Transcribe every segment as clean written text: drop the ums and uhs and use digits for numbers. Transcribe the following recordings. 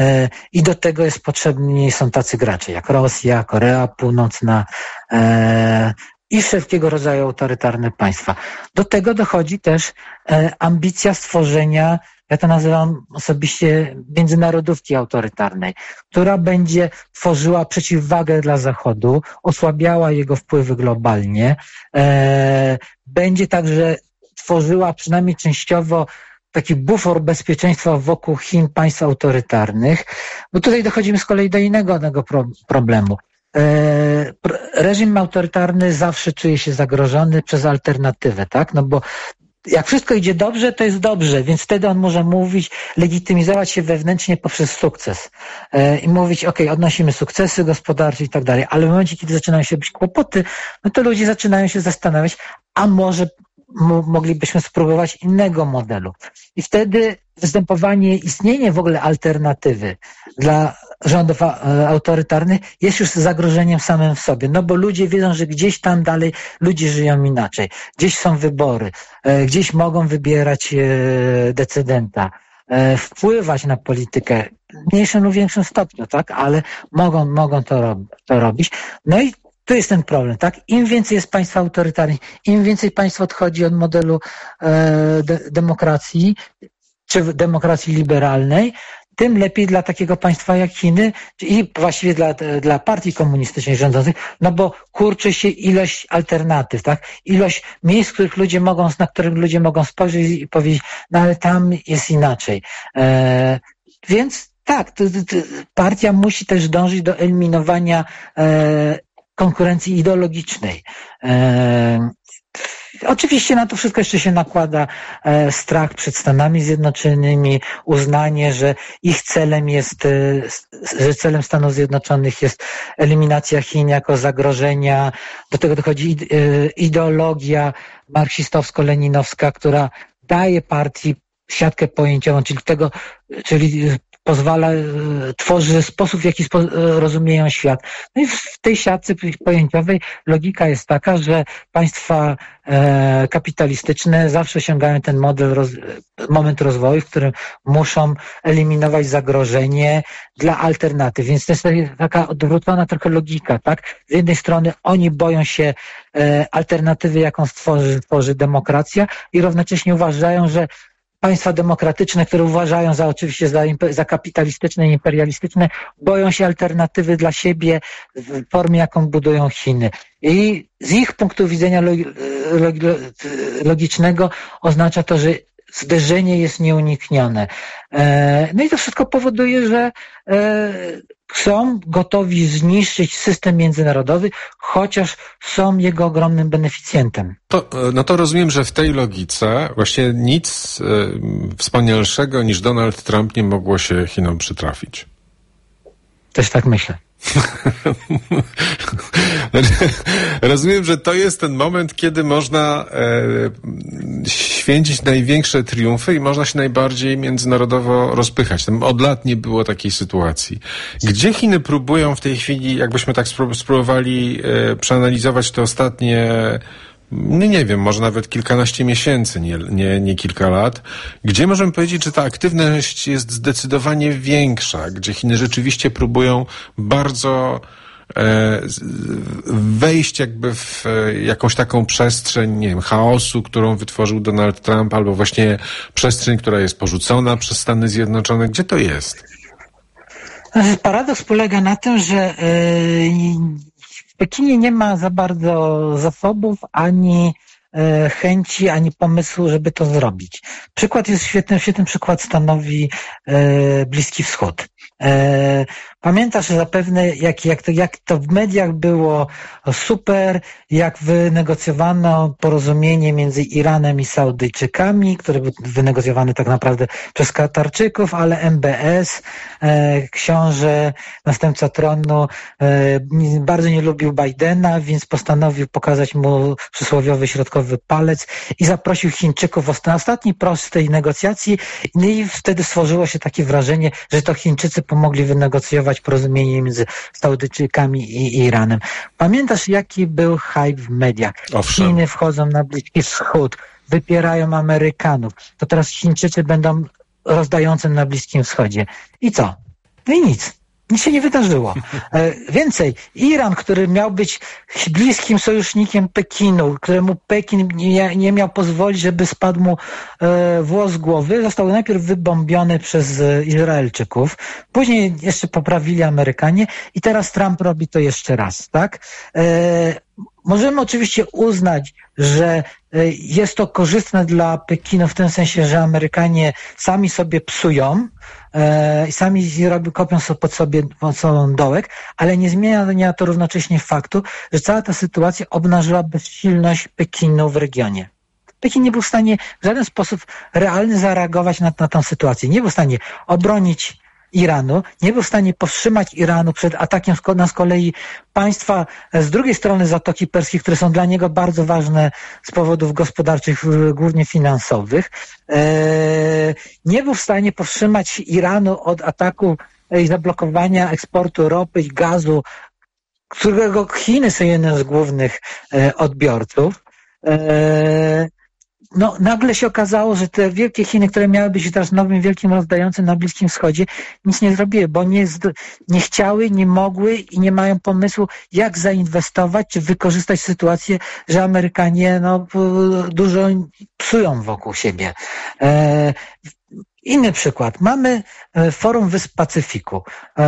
I do tego są tacy gracze jak Rosja, Korea Północna i wszelkiego rodzaju autorytarne państwa. Do tego dochodzi też ambicja stworzenia, ja to nazywam osobiście, międzynarodówki autorytarnej, która będzie tworzyła przeciwwagę dla Zachodu, osłabiała jego wpływy globalnie, będzie także tworzyła przynajmniej częściowo taki bufor bezpieczeństwa wokół Chin, państw autorytarnych, bo tutaj dochodzimy z kolei do innego problemu. Reżim autorytarny zawsze czuje się zagrożony przez alternatywę, tak? No bo jak wszystko idzie dobrze, to jest dobrze, więc wtedy on może mówić, legitymizować się wewnętrznie poprzez sukces i mówić, odnosimy sukcesy gospodarcze i tak dalej, ale w momencie, kiedy zaczynają się robić kłopoty, no to ludzie zaczynają się zastanawiać, a może moglibyśmy spróbować innego modelu. I wtedy istnienie w ogóle alternatywy dla rządów autorytarnych jest już zagrożeniem samym w sobie, no bo ludzie wiedzą, że gdzieś tam dalej ludzie żyją inaczej, gdzieś są wybory, gdzieś mogą wybierać decydenta, wpływać na politykę w mniejszym lub większym stopniu, tak, ale mogą to robić. No i tu jest ten problem, tak? Im więcej jest państw autorytarnych, im więcej państw odchodzi od modelu demokracji, czy demokracji liberalnej, tym lepiej dla takiego państwa jak Chiny i właściwie dla partii komunistycznych rządzących, no bo kurczy się ilość alternatyw, tak? Ilość miejsc, na których ludzie mogą spojrzeć i powiedzieć, no ale tam jest inaczej. Więc tak, partia musi też dążyć do eliminowania konkurencji ideologicznej. Oczywiście na to wszystko jeszcze się nakłada strach przed Stanami Zjednoczonymi, uznanie, że celem Stanów Zjednoczonych jest eliminacja Chin jako zagrożenia. Do tego dochodzi ideologia marksistowsko-leninowska, która daje partii siatkę pojęciową, czyli tworzy sposób, w jaki rozumieją świat. No i w tej siatce pojęciowej logika jest taka, że państwa kapitalistyczne zawsze osiągają ten moment rozwoju, w którym muszą eliminować zagrożenie dla alternatyw. Więc to jest taka odwrócona trochę logika, tak? Z jednej strony oni boją się alternatywy, jaką stworzy demokracja i równocześnie uważają, że państwa demokratyczne, które uważają oczywiście za kapitalistyczne i imperialistyczne, boją się alternatywy dla siebie w formie, jaką budują Chiny. I z ich punktu widzenia logicznego oznacza to, że zderzenie jest nieuniknione. No i to wszystko powoduje, że są gotowi zniszczyć system międzynarodowy, chociaż są jego ogromnym beneficjentem. To rozumiem, że w tej logice właśnie nic wspanialszego niż Donald Trump nie mogło się Chinom przytrafić. Też tak myślę. Rozumiem, że to jest ten moment, kiedy można święcić największe triumfy i można się najbardziej międzynarodowo rozpychać. Tam od lat nie było takiej sytuacji. Gdzie Chiny próbują w tej chwili, jakbyśmy tak spróbowali przeanalizować te ostatnie, nie wiem, może nawet kilkanaście miesięcy, nie kilka lat, gdzie możemy powiedzieć, że ta aktywność jest zdecydowanie większa, gdzie Chiny rzeczywiście próbują bardzo wejść jakby w jakąś taką przestrzeń, nie wiem, chaosu, którą wytworzył Donald Trump, albo właśnie przestrzeń, która jest porzucona przez Stany Zjednoczone. Gdzie to jest? Paradoks polega na tym, że w Pekinie nie ma za bardzo zasobów, ani chęci, ani pomysłu, żeby to zrobić. Przykład jest świetny przykład stanowi Bliski Wschód. Pamiętasz zapewne, jak to w mediach było super, jak wynegocjowano porozumienie między Iranem i Saudyjczykami, które były wynegocjowane tak naprawdę przez Katarczyków, ale MBS, książę, następca tronu, bardzo nie lubił Bidena, więc postanowił pokazać mu przysłowiowy środkowy palec i zaprosił Chińczyków na ostatniej prostej negocjacji i wtedy stworzyło się takie wrażenie, że to Chińczycy pomogli wynegocjować porozumienie między Saudyjczykami i Iranem. Pamiętasz, jaki był hype w mediach? Owszem. Chiny wchodzą na Bliski Wschód, wypierają Amerykanów. To teraz Chińczycy będą rozdającym na Bliskim Wschodzie. I co? No i nic. Nic się nie wydarzyło. Więcej, Iran, który miał być bliskim sojusznikiem Pekinu, któremu Pekin nie miał pozwolić, żeby spadł mu włos z głowy, został najpierw wybombiony przez Izraelczyków, później jeszcze poprawili Amerykanie i teraz Trump robi to jeszcze raz, tak? Możemy oczywiście uznać, że jest to korzystne dla Pekinu w tym sensie, że Amerykanie sami sobie psują i sami kopią pod sobą dołek, ale nie zmienia to równocześnie faktu, że cała ta sytuacja obnażyła bezsilność Pekinu w regionie. Pekin nie był w stanie w żaden sposób realny zareagować na tę sytuację. Nie był w stanie obronić Iranu, nie był w stanie powstrzymać Iranu przed atakiem z kolei państwa z drugiej strony Zatoki Perskiej, które są dla niego bardzo ważne z powodów gospodarczych, głównie finansowych. Nie był w stanie powstrzymać Iranu od ataku i zablokowania eksportu ropy i gazu, którego Chiny są jednym z głównych odbiorców. No, nagle się okazało, że te wielkie Chiny, które miały być teraz nowym wielkim rozdającym na Bliskim Wschodzie, nic nie zrobiły, bo nie chciały, nie mogły i nie mają pomysłu, jak zainwestować, czy wykorzystać sytuację, że Amerykanie dużo psują wokół siebie. Inny przykład. Mamy Forum Wysp Pacyfiku.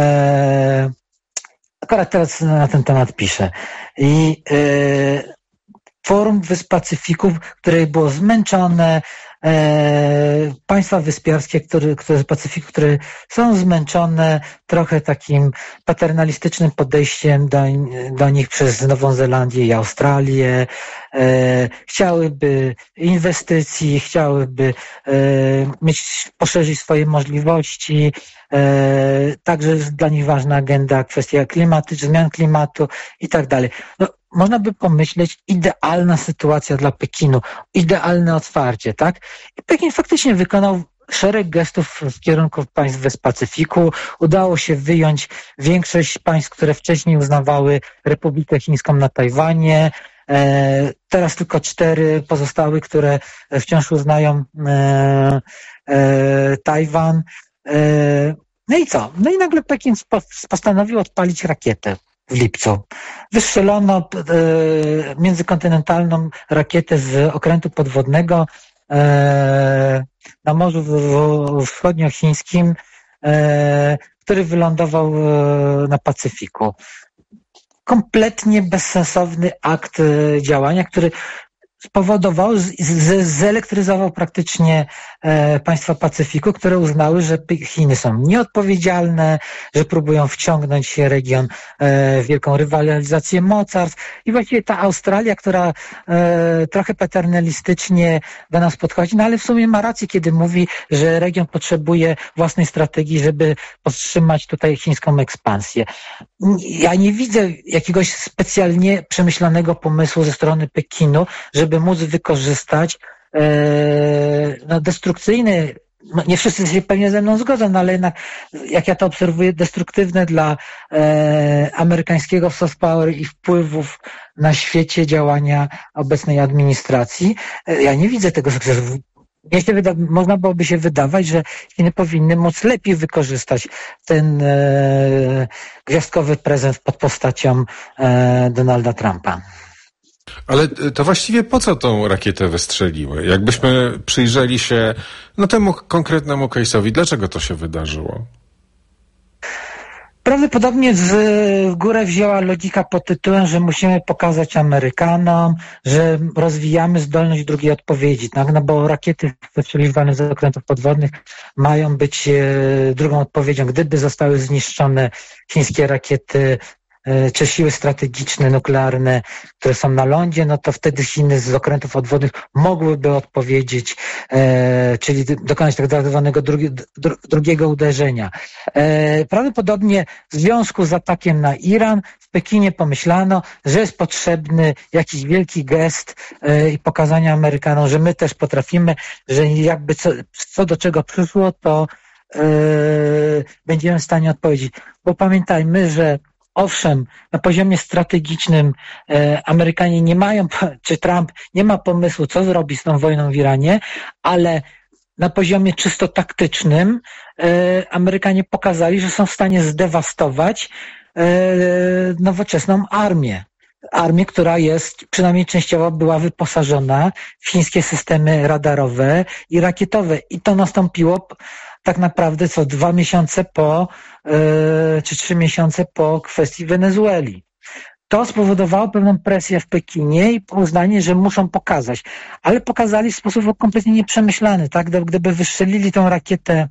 Akurat teraz na ten temat piszę. I Forum Wysp Pacyfiku, które było zmęczone, państwa wyspiarskie, z Pacyfiku, które są zmęczone trochę takim paternalistycznym podejściem do nich przez Nową Zelandię i Australię, chciałyby inwestycji, chciałyby poszerzyć swoje możliwości, także jest dla nich ważna agenda, kwestia zmian klimatu i tak dalej. No, można by pomyśleć, idealna sytuacja dla Pekinu, idealne otwarcie, tak? I Pekin faktycznie wykonał szereg gestów w kierunku państw Wysp Pacyfiku. Udało się wyjąć większość państw, które wcześniej uznawały Republikę Chińską na Tajwanie. Teraz tylko 4 pozostałe, które wciąż uznają Tajwan. No i co? No i nagle Pekin postanowił odpalić rakietę w lipcu. Wystrzelono międzykontynentalną rakietę z okrętu podwodnego na Morzu Wschodniochińskim, który wylądował na Pacyfiku. Kompletnie bezsensowny akt działania, który spowodował, zelektryzował praktycznie państwa Pacyfiku, które uznały, że Chiny są nieodpowiedzialne, że próbują wciągnąć region w wielką rywalizację mocarstw i właściwie ta Australia, która trochę paternalistycznie do nas podchodzi, no ale w sumie ma rację, kiedy mówi, że region potrzebuje własnej strategii, żeby powstrzymać tutaj chińską ekspansję. Ja nie widzę jakiegoś specjalnie przemyślanego pomysłu ze strony Pekinu, żeby móc wykorzystać destrukcyjny, nie wszyscy się pewnie ze mną zgodzą, no ale jednak, jak ja to obserwuję, destruktywne dla amerykańskiego soft power i wpływów na świecie działania obecnej administracji. Ja nie widzę tego sukcesu. Można byłoby się wydawać, że Chiny powinny móc lepiej wykorzystać ten gwiazdkowy prezent pod postacią Donalda Trumpa. Ale to właściwie po co tą rakietę wystrzeliły? Jakbyśmy przyjrzeli się temu konkretnemu case'owi, dlaczego to się wydarzyło? Prawdopodobnie w górę wzięła logika pod tytułem, że musimy pokazać Amerykanom, że rozwijamy zdolność drugiej odpowiedzi, tak? No bo rakiety wystrzeliwane z okrętów podwodnych mają być drugą odpowiedzią. Gdyby zostały zniszczone chińskie rakiety czy siły strategiczne, nuklearne, które są na lądzie, no to wtedy Chiny z okrętów podwodnych mogłyby odpowiedzieć, czyli dokonać tak zwanego drugiego uderzenia. Prawdopodobnie w związku z atakiem na Iran w Pekinie pomyślano, że jest potrzebny jakiś wielki gest i pokazanie Amerykanom, że my też potrafimy, że jakby co do czego przyszło, to będziemy w stanie odpowiedzieć. Bo pamiętajmy, że owszem, na poziomie strategicznym Amerykanie nie mają, czy Trump nie ma pomysłu, co zrobić z tą wojną w Iranie, ale na poziomie czysto taktycznym Amerykanie pokazali, że są w stanie zdewastować nowoczesną armię. Armię, która jest, przynajmniej częściowo była wyposażona w chińskie systemy radarowe i rakietowe. I to nastąpiło tak naprawdę 2 miesiące czy 3 miesiące po kwestii Wenezueli. To spowodowało pewną presję w Pekinie i uznanie, że muszą pokazać. Ale pokazali w sposób kompletnie nieprzemyślany, tak? Gdyby wystrzelili tą rakietę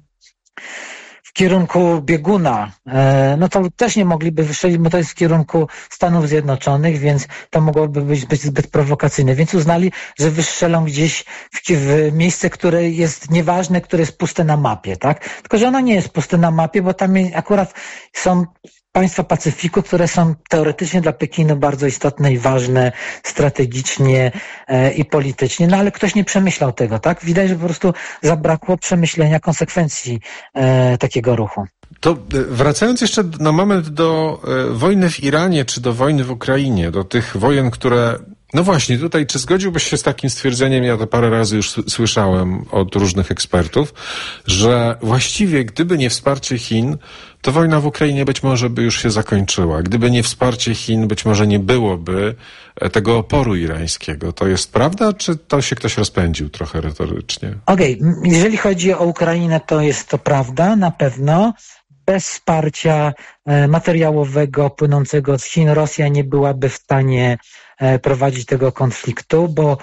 w kierunku bieguna, no to też nie mogliby wystrzelić, bo to jest w kierunku Stanów Zjednoczonych, więc to mogłoby być zbyt prowokacyjne. Więc uznali, że wystrzelą gdzieś w miejsce, które jest nieważne, które jest puste na mapie, tak? Tylko że ono nie jest puste na mapie, bo tam akurat są państwa Pacyfiku, które są teoretycznie dla Pekinu bardzo istotne i ważne strategicznie i politycznie, no ale ktoś nie przemyślał tego, tak? Widać, że po prostu zabrakło przemyślenia konsekwencji takiego ruchu. To wracając jeszcze na moment do wojny w Iranie, czy do wojny w Ukrainie, do tych wojen, które... No właśnie, tutaj czy zgodziłbyś się z takim stwierdzeniem, ja to parę razy już słyszałem od różnych ekspertów, że właściwie gdyby nie wsparcie Chin, to wojna w Ukrainie być może by już się zakończyła. Gdyby nie wsparcie Chin, być może nie byłoby tego oporu irańskiego. To jest prawda, czy to się ktoś rozpędził trochę retorycznie? Okej, jeżeli chodzi o Ukrainę, to jest to prawda, na pewno. Bez wsparcia materiałowego płynącego z Chin Rosja nie byłaby w stanie prowadzić tego konfliktu, bo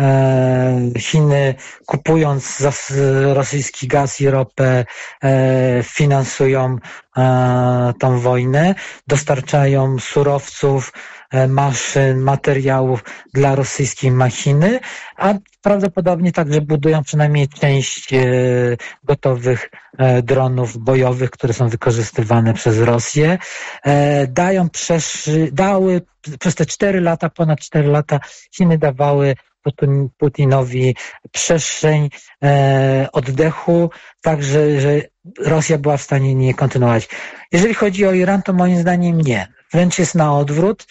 Chiny, kupując rosyjski gaz i ropę, finansują tą wojnę, dostarczają surowców, maszyn, materiałów dla rosyjskiej machiny, a prawdopodobnie także budują przynajmniej część gotowych dronów bojowych, które są wykorzystywane przez Rosję. Dały przez te 4 lata, ponad 4 lata Chiny dawały Putinowi przestrzeń oddechu, tak że Rosja była w stanie nie kontynuować. Jeżeli chodzi o Iran, to moim zdaniem nie. Wręcz jest na odwrót.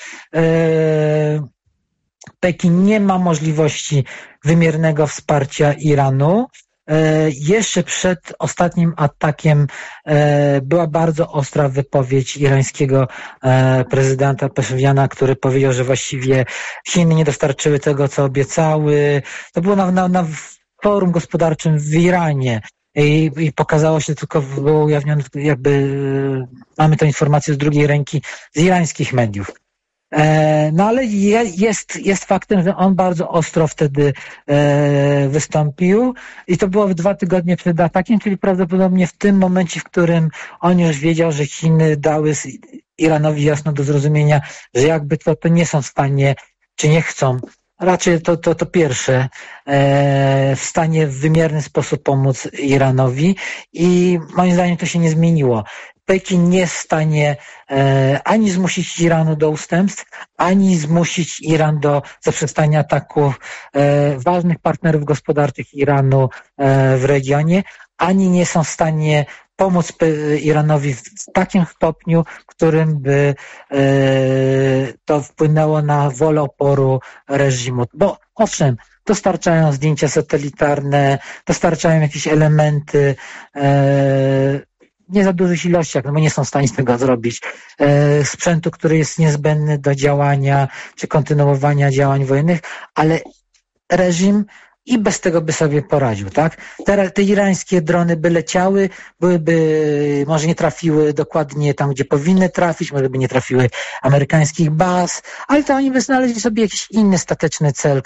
Pekin nie ma możliwości wymiernego wsparcia Iranu. Jeszcze przed ostatnim atakiem była bardzo ostra wypowiedź irańskiego prezydenta Peszewjana, który powiedział, że właściwie Chiny nie dostarczyły tego, co obiecały. To było na forum gospodarczym w Iranie. I pokazało się, tylko było ujawnione, jakby mamy tę informację z drugiej ręki z irańskich mediów. No ale jest faktem, że on bardzo ostro wtedy wystąpił i to było 2 tygodnie przed atakiem, czyli prawdopodobnie w tym momencie, w którym on już wiedział, że Chiny dały Iranowi jasno do zrozumienia, że jakby to nie są w stanie, czy nie chcą, raczej to pierwsze, w stanie w wymierny sposób pomóc Iranowi i moim zdaniem to się nie zmieniło. Pekin nie jest w stanie ani zmusić Iranu do ustępstw, ani zmusić Iran do zaprzestania ataków ważnych partnerów gospodarczych Iranu w regionie, ani nie są w stanie pomóc Iranowi w takim stopniu, w którym by to wpłynęło na wolę oporu reżimu. Bo owszem, dostarczają zdjęcia satelitarne, dostarczają jakieś elementy, nie za dużych ilościach, no bo nie są w stanie z tego zrobić. Sprzętu, który jest niezbędny do działania czy kontynuowania działań wojennych, ale reżim i bez tego by sobie poradził, tak? Te irańskie drony by leciały, może nie trafiły dokładnie tam, gdzie powinny trafić, może by nie trafiły amerykańskich baz, ale to oni by znaleźli sobie jakiś inny stateczny cel,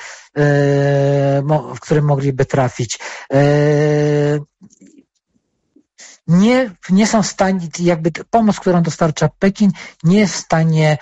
w którym mogliby trafić. Nie są w stanie, jakby pomoc, którą dostarcza Pekin, nie jest w stanie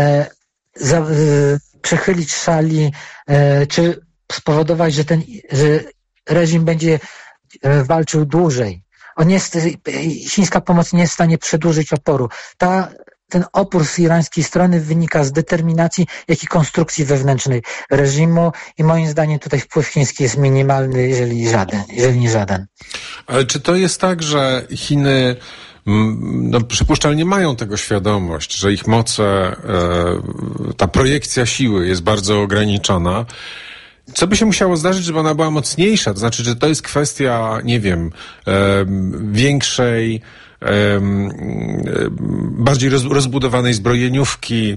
przechylić szali, czy spowodować, że reżim będzie walczył dłużej. Chińska pomoc nie jest w stanie przedłużyć oporu. Ten opór z irańskiej strony wynika z determinacji, jak i konstrukcji wewnętrznej reżimu i moim zdaniem tutaj wpływ chiński jest minimalny, jeżeli nie żaden. Ale czy to jest tak, że Chiny przypuszczalnie mają tego świadomość, że ich moce, ta projekcja siły jest bardzo ograniczona Co by się musiało zdarzyć, żeby ona była mocniejsza? To znaczy, że to jest kwestia, nie wiem, większej, bardziej rozbudowanej zbrojeniówki.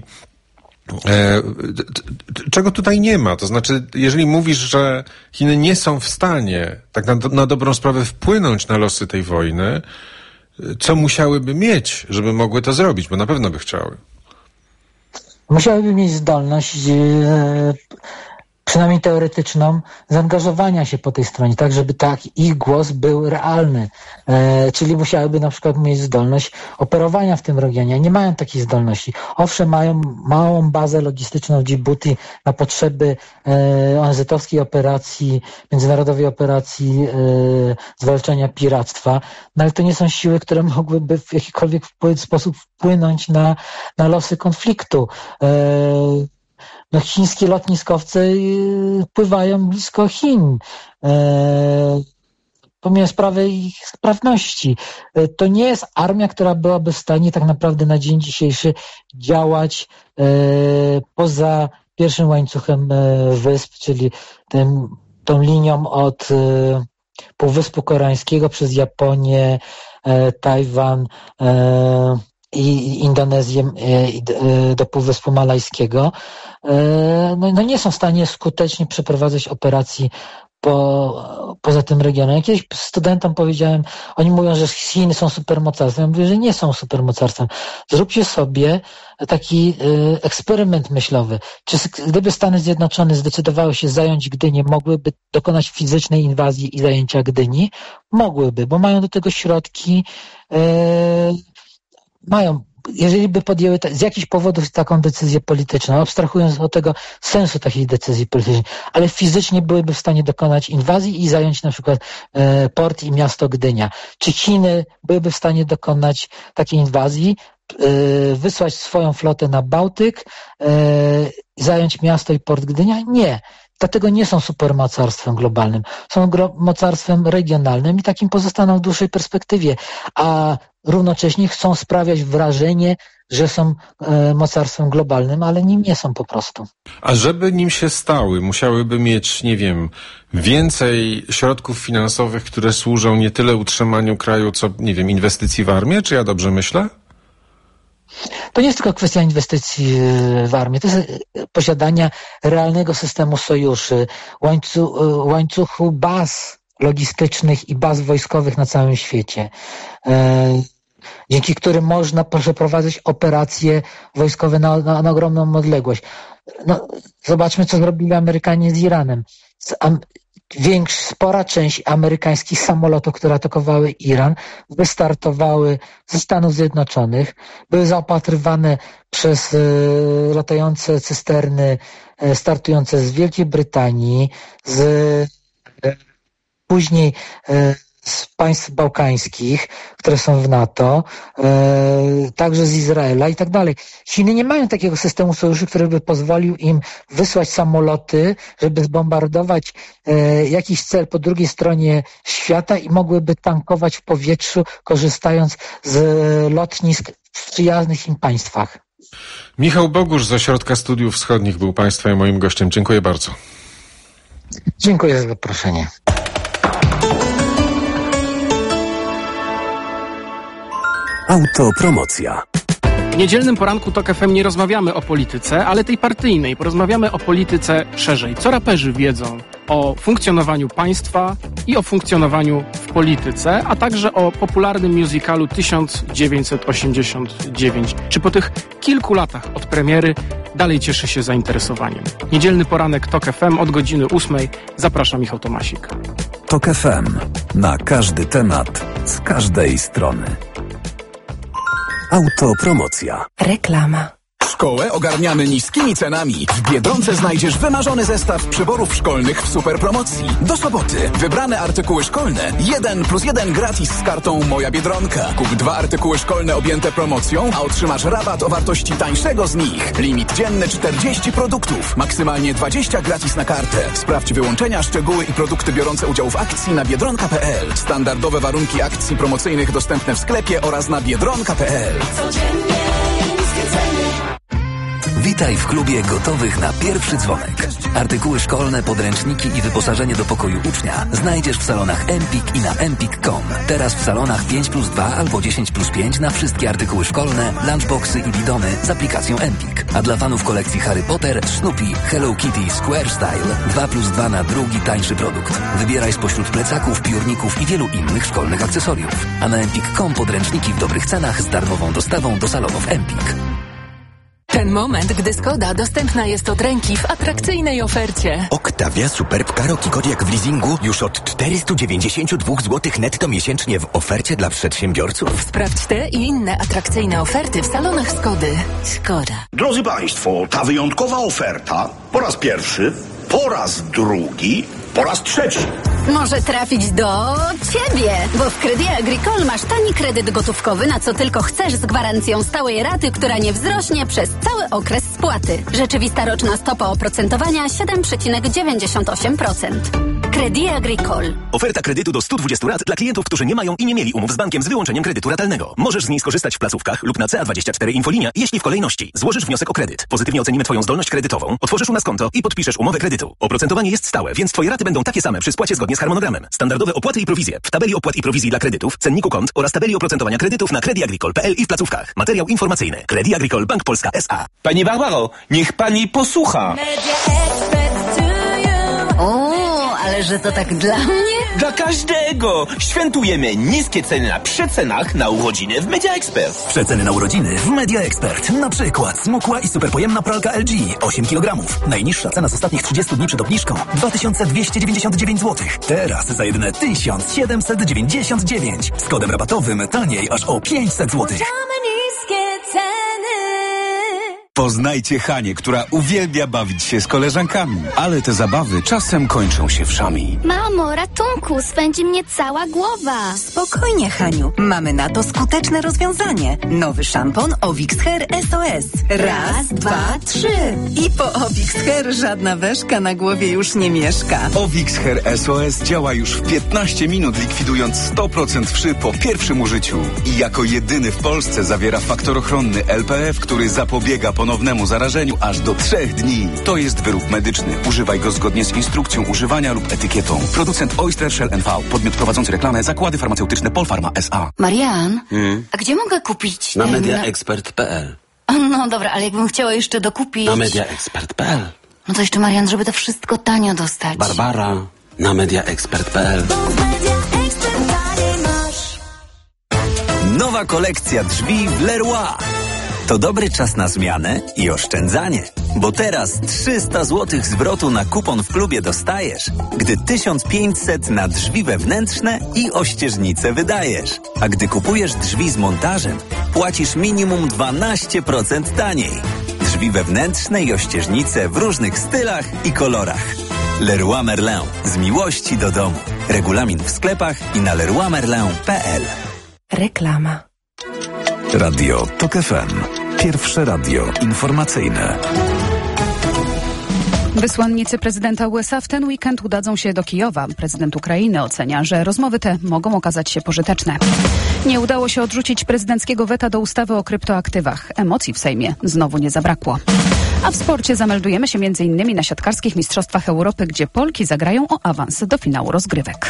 Czego tutaj nie ma? To znaczy, jeżeli mówisz, że Chiny nie są w stanie tak na dobrą sprawę wpłynąć na losy tej wojny, co musiałyby mieć, żeby mogły to zrobić? Bo na pewno by chciały. Musiałyby mieć zdolność, przynajmniej teoretyczną, zaangażowania się po tej stronie, tak żeby ich głos był realny. Czyli musiałyby na przykład mieć zdolność operowania w tym regionie. Nie mają takiej zdolności. Owszem, mają małą bazę logistyczną w Dżibuti na potrzeby ONZ-owskiej operacji, międzynarodowej operacji zwalczania piractwa, no ale to nie są siły, które mogłyby w jakikolwiek sposób wpłynąć na losy konfliktu. No, chińskie lotniskowce pływają blisko Chin, pomimo sprawy ich sprawności. To nie jest armia, która byłaby w stanie tak naprawdę na dzień dzisiejszy działać poza pierwszym łańcuchem wysp, czyli tą linią od Półwyspu Koreańskiego przez Japonię, Tajwan i Indonezję do Półwyspu Malajskiego, no nie są w stanie skutecznie przeprowadzać operacji poza tym regionem. Ja kiedyś studentom powiedziałem, oni mówią, że Chiny są supermocarstwem. Ja mówię, że nie są supermocarstwem. Zróbcie sobie taki eksperyment myślowy. Czy gdyby Stany Zjednoczone zdecydowały się zająć Gdynię, mogłyby dokonać fizycznej inwazji i zajęcia Gdyni? Mogłyby, bo mają do tego środki, jeżeli by podjęły z jakichś powodów taką decyzję polityczną, abstrahując od tego sensu takiej decyzji politycznej, ale fizycznie byłyby w stanie dokonać inwazji i zająć na przykład port i miasto Gdynia. Czy Chiny byłyby w stanie dokonać takiej inwazji, wysłać swoją flotę na Bałtyk, zająć miasto i port Gdynia? Nie. Dlatego nie są supermocarstwem globalnym. Są mocarstwem regionalnym i takim pozostaną w dłuższej perspektywie, a równocześnie chcą sprawiać wrażenie, że są mocarstwem globalnym, ale nim nie są po prostu. A żeby nim się stały, musiałyby mieć, nie wiem, więcej środków finansowych, które służą nie tyle utrzymaniu kraju, co, nie wiem, inwestycji w armię? Czy ja dobrze myślę? To nie jest tylko kwestia inwestycji w armię, to jest posiadania realnego systemu sojuszy, łańcuchu baz logistycznych i baz wojskowych na całym świecie, dzięki którym można przeprowadzać operacje wojskowe na ogromną odległość. No, zobaczmy, co zrobili Amerykanie z Iranem. Spora część amerykańskich samolotów, które atakowały Iran, wystartowały ze Stanów Zjednoczonych, były zaopatrywane przez latające cysterny startujące z Wielkiej Brytanii, później z państw bałkańskich, które są w NATO, także z Izraela i tak dalej. Chiny nie mają takiego systemu sojuszu, który by pozwolił im wysłać samoloty, żeby zbombardować jakiś cel po drugiej stronie świata i mogłyby tankować w powietrzu, korzystając z lotnisk w przyjaznych im państwach. Michał Bogusz z Ośrodka Studiów Wschodnich był Państwa i moim gościem. Dziękuję bardzo. Dziękuję za zaproszenie. Autopromocja. W niedzielnym poranku TOK FM nie rozmawiamy o polityce, ale tej partyjnej. Porozmawiamy o polityce szerzej. Co raperzy wiedzą o funkcjonowaniu państwa i o funkcjonowaniu w polityce, a także o popularnym musicalu 1989. Czy po tych kilku latach od premiery dalej cieszy się zainteresowaniem? Niedzielny poranek TOK FM od godziny 8. Zapraszam, Michał Tomasik. TOK FM. Na każdy temat, z każdej strony. Autopromocja. Reklama. Szkołę ogarniamy niskimi cenami. W Biedronce znajdziesz wymarzony zestaw przyborów szkolnych w super promocji. Do soboty wybrane artykuły szkolne 1+1 gratis z kartą Moja Biedronka. Kup 2 artykuły szkolne objęte promocją, a otrzymasz rabat o wartości tańszego z nich. Limit dzienny 40 produktów. Maksymalnie 20 gratis na kartę. Sprawdź wyłączenia, szczegóły i produkty biorące udział w akcji na biedronka.pl. Standardowe warunki akcji promocyjnych dostępne w sklepie oraz na biedronka.pl. Witaj w klubie gotowych na pierwszy dzwonek. Artykuły szkolne, podręczniki i wyposażenie do pokoju ucznia znajdziesz w salonach Empik i na empik.com. Teraz w salonach 5+2 albo 10+5 na wszystkie artykuły szkolne, lunchboxy i bidony z aplikacją Empik. A dla fanów kolekcji Harry Potter, Snoopy, Hello Kitty i Square Style 2+2 na drugi tańszy produkt. Wybieraj spośród plecaków, piórników i wielu innych szkolnych akcesoriów. A na empik.com podręczniki w dobrych cenach z darmową dostawą do salonów Empik. Ten moment, gdy Skoda dostępna jest od ręki w atrakcyjnej ofercie. Octavia Superb Karoki Kodiaq w leasingu już od 492 zł netto miesięcznie w ofercie dla przedsiębiorców. Sprawdź te i inne atrakcyjne oferty w salonach Skody. Skoda. Drodzy Państwo, ta wyjątkowa oferta po raz pierwszy, po raz drugi, po raz trzeci. Może trafić do Ciebie, bo w Crédit Agricole masz tani kredyt gotówkowy, na co tylko chcesz, z gwarancją stałej raty, która nie wzrośnie przez cały okres spłaty. Rzeczywista roczna stopa oprocentowania 7,98%. Crédit Agricole. Oferta kredytu do 120 rat dla klientów, którzy nie mają i nie mieli umów z bankiem z wyłączeniem kredytu ratalnego. Możesz z niej skorzystać w placówkach lub na CA24 Infolinia, jeśli w kolejności złożysz wniosek o kredyt. Pozytywnie ocenimy Twoją zdolność kredytową, otworzysz u nas konto i podpiszesz umowę kredytu. Oprocentowanie jest stałe, więc Twoje raty będą takie same przy spłacie zgodnie z harmonogramem. Standardowe opłaty i prowizje w tabeli opłat i prowizji dla kredytów, cenniku kont oraz tabeli oprocentowania kredytów na crediagricole.pl i w placówkach. Materiał informacyjny. Crédit Agricole Bank Polska S.A. Pani Barbaro, niech pani posłucha. Ale że to tak dla mnie? Dla każdego! Świętujemy niskie ceny na przecenach na urodziny w Media Expert. Przeceny na urodziny w Media Expert. Na przykład smukła i superpojemna pralka LG 8 kg. Najniższa cena z ostatnich 30 dni przed obniżką 2299 zł. Teraz za jedyne 1799. Z kodem rabatowym taniej aż o 500 zł. Poznajcie Hanię, która uwielbia bawić się z koleżankami, ale te zabawy czasem kończą się wszami. Mamo, ratunku, spędzi mnie cała głowa. Spokojnie, Haniu, mamy na to skuteczne rozwiązanie. Nowy szampon Ovix Hair SOS. Raz, dwa, trzy. I po Ovix Hair żadna weszka na głowie już nie mieszka. Ovix Hair SOS działa już w 15 minut, likwidując 100% wszy po pierwszym użyciu. I jako jedyny w Polsce zawiera faktor ochronny LPF, który zapobiega ponownemu zarażeniu aż do 3 dni. To jest wyrób medyczny. Używaj go zgodnie z instrukcją używania lub etykietą. Producent Oyster Shell NV. Podmiot prowadzący reklamę Zakłady Farmaceutyczne Polpharma S.A. Marian, a gdzie mogę kupić? Na mediaexpert.pl. No dobra, ale jakbym chciała jeszcze dokupić... Na mediaexpert.pl. No to jeszcze, Marian, żeby to wszystko tanio dostać. Barbara, na mediaexpert.pl. Nowa kolekcja drzwi w Leroy. To dobry czas na zmianę i oszczędzanie, bo teraz 300 zł zwrotu na kupon w klubie dostajesz, gdy 1500 na drzwi wewnętrzne i ościeżnice wydajesz. A gdy kupujesz drzwi z montażem, płacisz minimum 12% taniej. Drzwi wewnętrzne i ościeżnice w różnych stylach i kolorach. Leroy Merlin. Z miłości do domu. Regulamin w sklepach i na leroymerlin.pl. Reklama. Radio TOK FM. Pierwsze radio informacyjne. Wysłannicy prezydenta USA w ten weekend udadzą się do Kijowa. Prezydent Ukrainy ocenia, że rozmowy te mogą okazać się pożyteczne. Nie udało się odrzucić prezydenckiego weta do ustawy o kryptoaktywach. Emocji w Sejmie znowu nie zabrakło. A w sporcie zameldujemy się m.in. na siatkarskich mistrzostwach Europy, gdzie Polki zagrają o awans do finału rozgrywek.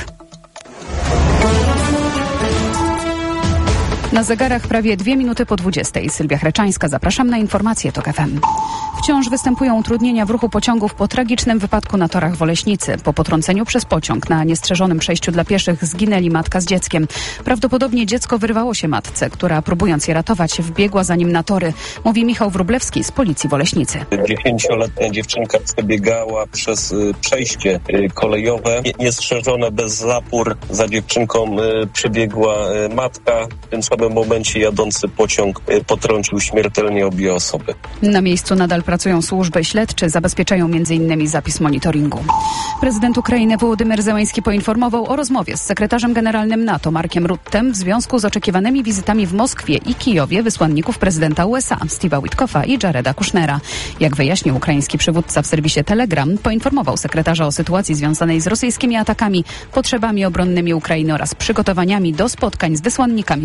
Na zegarach prawie 2 minuty po 20. Sylwia Chreczańska, zapraszam na informacje TOK FM. Wciąż występują utrudnienia w ruchu pociągów po tragicznym wypadku na torach w Oleśnicy. Po potrąceniu przez pociąg na niestrzeżonym przejściu dla pieszych zginęli matka z dzieckiem. Prawdopodobnie dziecko wyrwało się matce, która próbując je ratować wbiegła za nim na tory. Mówi Michał Wróblewski z Policji w Oleśnicy. 10-letnia dziewczynka przebiegała przez przejście kolejowe. Niestrzeżone, bez zapór. Za dziewczynką przebiegła matka. W tym samym momencie jadący pociąg potrącił śmiertelnie obie osoby. Na miejscu nadal pracują służby śledcze, zabezpieczają m.in. zapis monitoringu. Prezydent Ukrainy Wołodymyr Zełenski poinformował o rozmowie z sekretarzem generalnym NATO Markiem Ruttem w związku z oczekiwanymi wizytami w Moskwie i Kijowie wysłanników prezydenta USA Steve'a Witkoffa i Jareda Kushnera. Jak wyjaśnił ukraiński przywódca w serwisie Telegram, poinformował sekretarza o sytuacji związanej z rosyjskimi atakami, potrzebami obronnymi Ukrainy oraz przygotowaniami do spotkań z wysłannikami prezydenta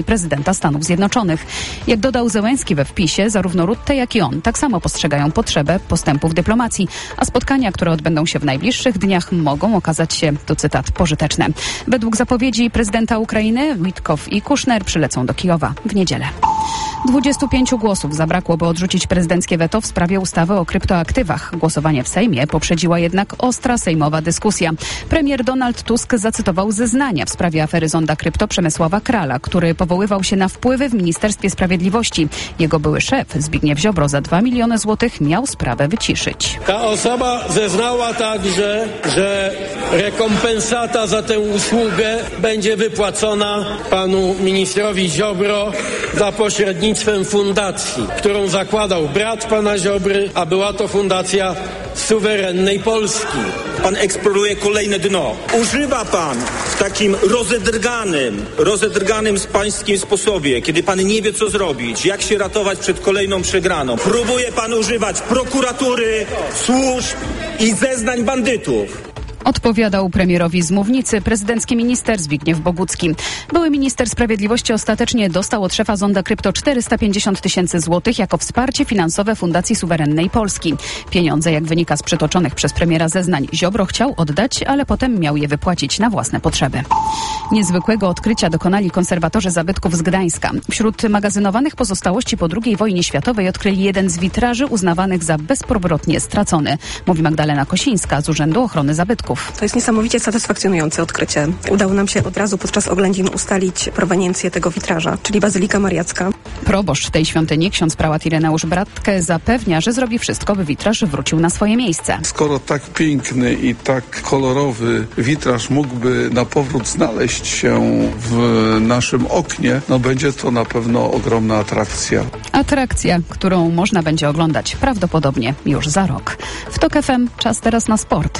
prezydenta Stanów Zjednoczonych. Jak dodał Zełenski we wpisie, zarówno Rutte, jak i on tak samo postrzegają potrzebę postępu w dyplomacji, a spotkania, które odbędą się w najbliższych dniach, mogą okazać się, to cytat, pożyteczne. Według zapowiedzi prezydenta Ukrainy Witkow i Kushner przylecą do Kijowa w niedzielę. 25 głosów zabrakło, by odrzucić prezydenckie weto w sprawie ustawy o kryptoaktywach. Głosowanie w Sejmie poprzedziła jednak ostra sejmowa dyskusja. Premier Donald Tusk zacytował zeznania w sprawie afery zonda krypto Przemysława Krala, który powoływał się na wpływy w Ministerstwie Sprawiedliwości. Jego były szef Zbigniew Ziobro za 2 miliony złotych miał sprawę wyciszyć. Ta osoba zeznała także, że rekompensata za tę usługę będzie wypłacona panu ministrowi Ziobro za pośrednictwem fundacji, którą zakładał brat pana Ziobry, a była to fundacja suwerennej Polski. Pan eksploruje kolejne dno. Używa pan w takim rozedrganym pańskim sposobie, kiedy pan nie wie, co zrobić, jak się ratować przed kolejną przegraną. Próbuje pan używać prokuratury, służb i zeznań bandytów. Odpowiadał premierowi z mównicy prezydencki minister Zbigniew Bogucki. Były minister sprawiedliwości ostatecznie dostał od szefa zonda krypto 450 000 złotych jako wsparcie finansowe Fundacji Suwerennej Polski. Pieniądze, jak wynika z przytoczonych przez premiera zeznań, Ziobro chciał oddać, ale potem miał je wypłacić na własne potrzeby. Niezwykłego odkrycia dokonali konserwatorzy zabytków z Gdańska. Wśród magazynowanych pozostałości po II wojnie światowej odkryli jeden z witraży uznawanych za bezpowrotnie stracony, mówi Magdalena Kosińska z Urzędu Ochrony Zabytków. To jest niesamowicie satysfakcjonujące odkrycie. Udało nam się od razu podczas oględzin ustalić proweniencję tego witraża, czyli Bazylika Mariacka. Proboszcz tej świątyni, ksiądz prałat Ireneusz Bratkę, zapewnia, że zrobi wszystko, by witraż wrócił na swoje miejsce. Skoro tak piękny i tak kolorowy witraż mógłby na powrót znaleźć się w naszym oknie, będzie to na pewno ogromna atrakcja. Atrakcja, którą można będzie oglądać prawdopodobnie już za rok. W TOK FM czas teraz na sport.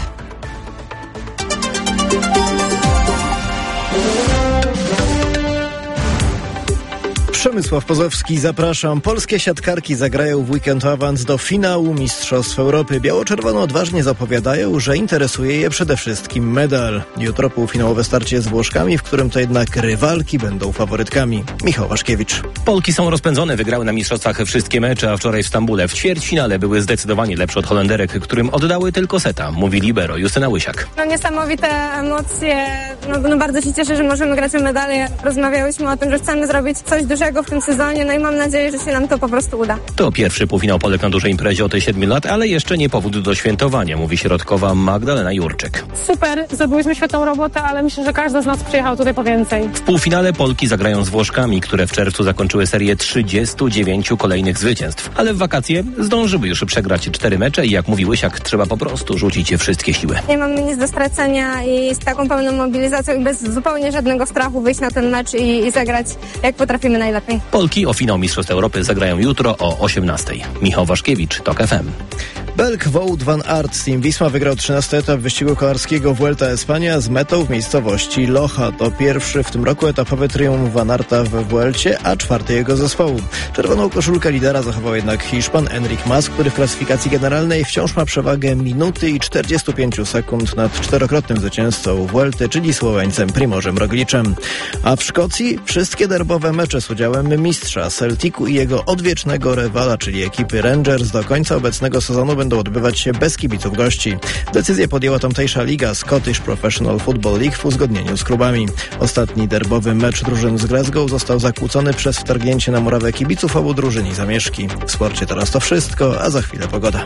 Przemysław Pozowski, zapraszam. Polskie siatkarki zagrają w weekend awans do finału Mistrzostw Europy. Biało-czerwono odważnie zapowiadają, że interesuje je przede wszystkim medal. Jutro półfinałowe starcie z Włoszkami, w którym to jednak rywalki będą faworytkami. Michał Waszkiewicz. Polki są rozpędzone, wygrały na mistrzostwach wszystkie mecze, a wczoraj w Stambule w ćwierćfinale były zdecydowanie lepsze od Holenderek, którym oddały tylko seta, mówi libero Justyna Łysiak. Niesamowite emocje. Bardzo się cieszę, że możemy grać o medale. Rozmawiałyśmy o tym, że chcemy zrobić coś dużego w tym sezonie, i mam nadzieję, że się nam to po prostu uda. To pierwszy półfinał Polek na dużej imprezie od 7 lat, ale jeszcze nie powód do świętowania, mówi środkowa Magdalena Jurczyk. Super, zrobiłyśmy świetną robotę, ale myślę, że każdy z nas przyjechał tutaj po więcej. W półfinale Polki zagrają z Włoszkami, które w czerwcu zakończyły serię 39 kolejnych zwycięstw, ale w wakacje zdążyły już przegrać 4 mecze i jak mówi Łysiak, trzeba po prostu rzucić wszystkie siły. Nie mamy nic do stracenia i z taką pełną mobilizacją i bez zupełnie żadnego strachu wyjść na ten mecz i zagrać jak potrafimy najlepiej. Polki o finał Mistrzostw Europy zagrają jutro o 18:00. Michał Waszkiewicz, TOK FM. Belg Wout van Aert Team Wisma wygrał 13. etap wyścigu kolarskiego Vuelta Espania z metą w miejscowości Loja. To pierwszy w tym roku etapowy triumf van Aerta we Vuelcie, a 4. jego zespołu. Czerwoną koszulkę lidera zachował jednak Hiszpan Enric Mas, który w klasyfikacji generalnej wciąż ma przewagę minuty i 45 sekund nad czterokrotnym zwycięzcą Vuelty, czyli Słoweńcem Primożem Rogliczem. A w Szkocji wszystkie derbowe mecze z udziałem mistrza Celticu i jego odwiecznego rywala, czyli ekipy Rangers, do końca obecnego sezonu będą odbywać się bez kibiców gości. Decyzję podjęła tamtejsza liga Scottish Professional Football League w uzgodnieniu z klubami. Ostatni derbowy mecz drużyn z Glasgow został zakłócony przez wtargnięcie na murawę kibiców obu drużyn i zamieszki. W sporcie teraz to wszystko, a za chwilę pogoda.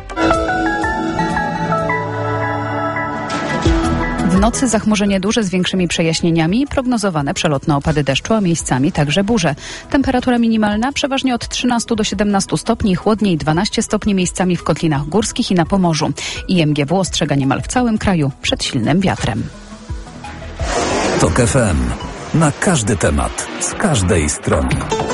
W nocy zachmurzenie duże z większymi przejaśnieniami, prognozowane przelotne opady deszczu, a miejscami także burze. Temperatura minimalna przeważnie od 13 do 17 stopni, chłodniej 12 stopni miejscami w kotlinach górskich i na Pomorzu. IMGW ostrzega niemal w całym kraju przed silnym wiatrem. TOK FM. Na każdy temat, z każdej strony.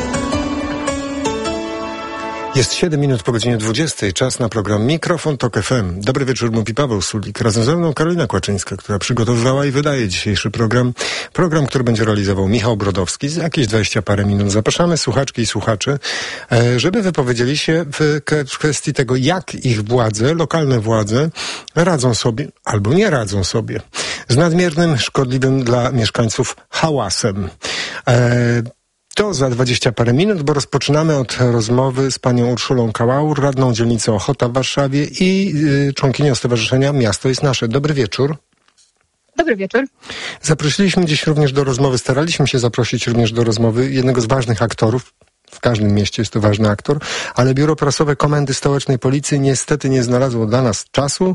Jest 7 minut po godzinie 20. Czas na program Mikrofon TOK FM. Dobry wieczór, mówi Paweł Sulik. Razem ze mną Karolina Kłaczyńska, która przygotowywała i wydaje dzisiejszy program. Program, który będzie realizował Michał Brodowski. Za jakieś 20 parę minut zapraszamy słuchaczki i słuchaczy, żeby wypowiedzieli się w kwestii tego, jak ich władze, lokalne władze radzą sobie albo nie radzą sobie z nadmiernym, szkodliwym dla mieszkańców hałasem. To za 20 parę minut, bo rozpoczynamy od rozmowy z panią Urszulą Kałaur, radną dzielnicy Ochota w Warszawie i członkinią Stowarzyszenia Miasto jest Nasze. Dobry wieczór. Dobry wieczór. Zaprosiliśmy dziś również do rozmowy, staraliśmy się zaprosić również do rozmowy jednego z ważnych aktorów. W każdym mieście jest to ważny aktor, ale Biuro Prasowe Komendy Stołecznej Policji niestety nie znalazło dla nas czasu,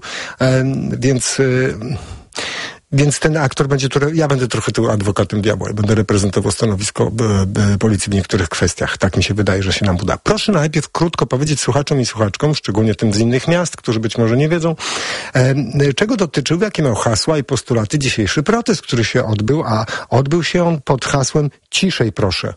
więc ten aktor będzie ja będę trochę tu adwokatem diabła, będę reprezentował stanowisko policji w niektórych kwestiach. Tak mi się wydaje, że się nam uda. Proszę najpierw krótko powiedzieć słuchaczom i słuchaczkom, szczególnie tym z innych miast, którzy być może nie wiedzą, czego dotyczył, jakie miał hasła i postulaty dzisiejszy protest, który się odbył, a odbył się on pod hasłem "Ciszej proszę".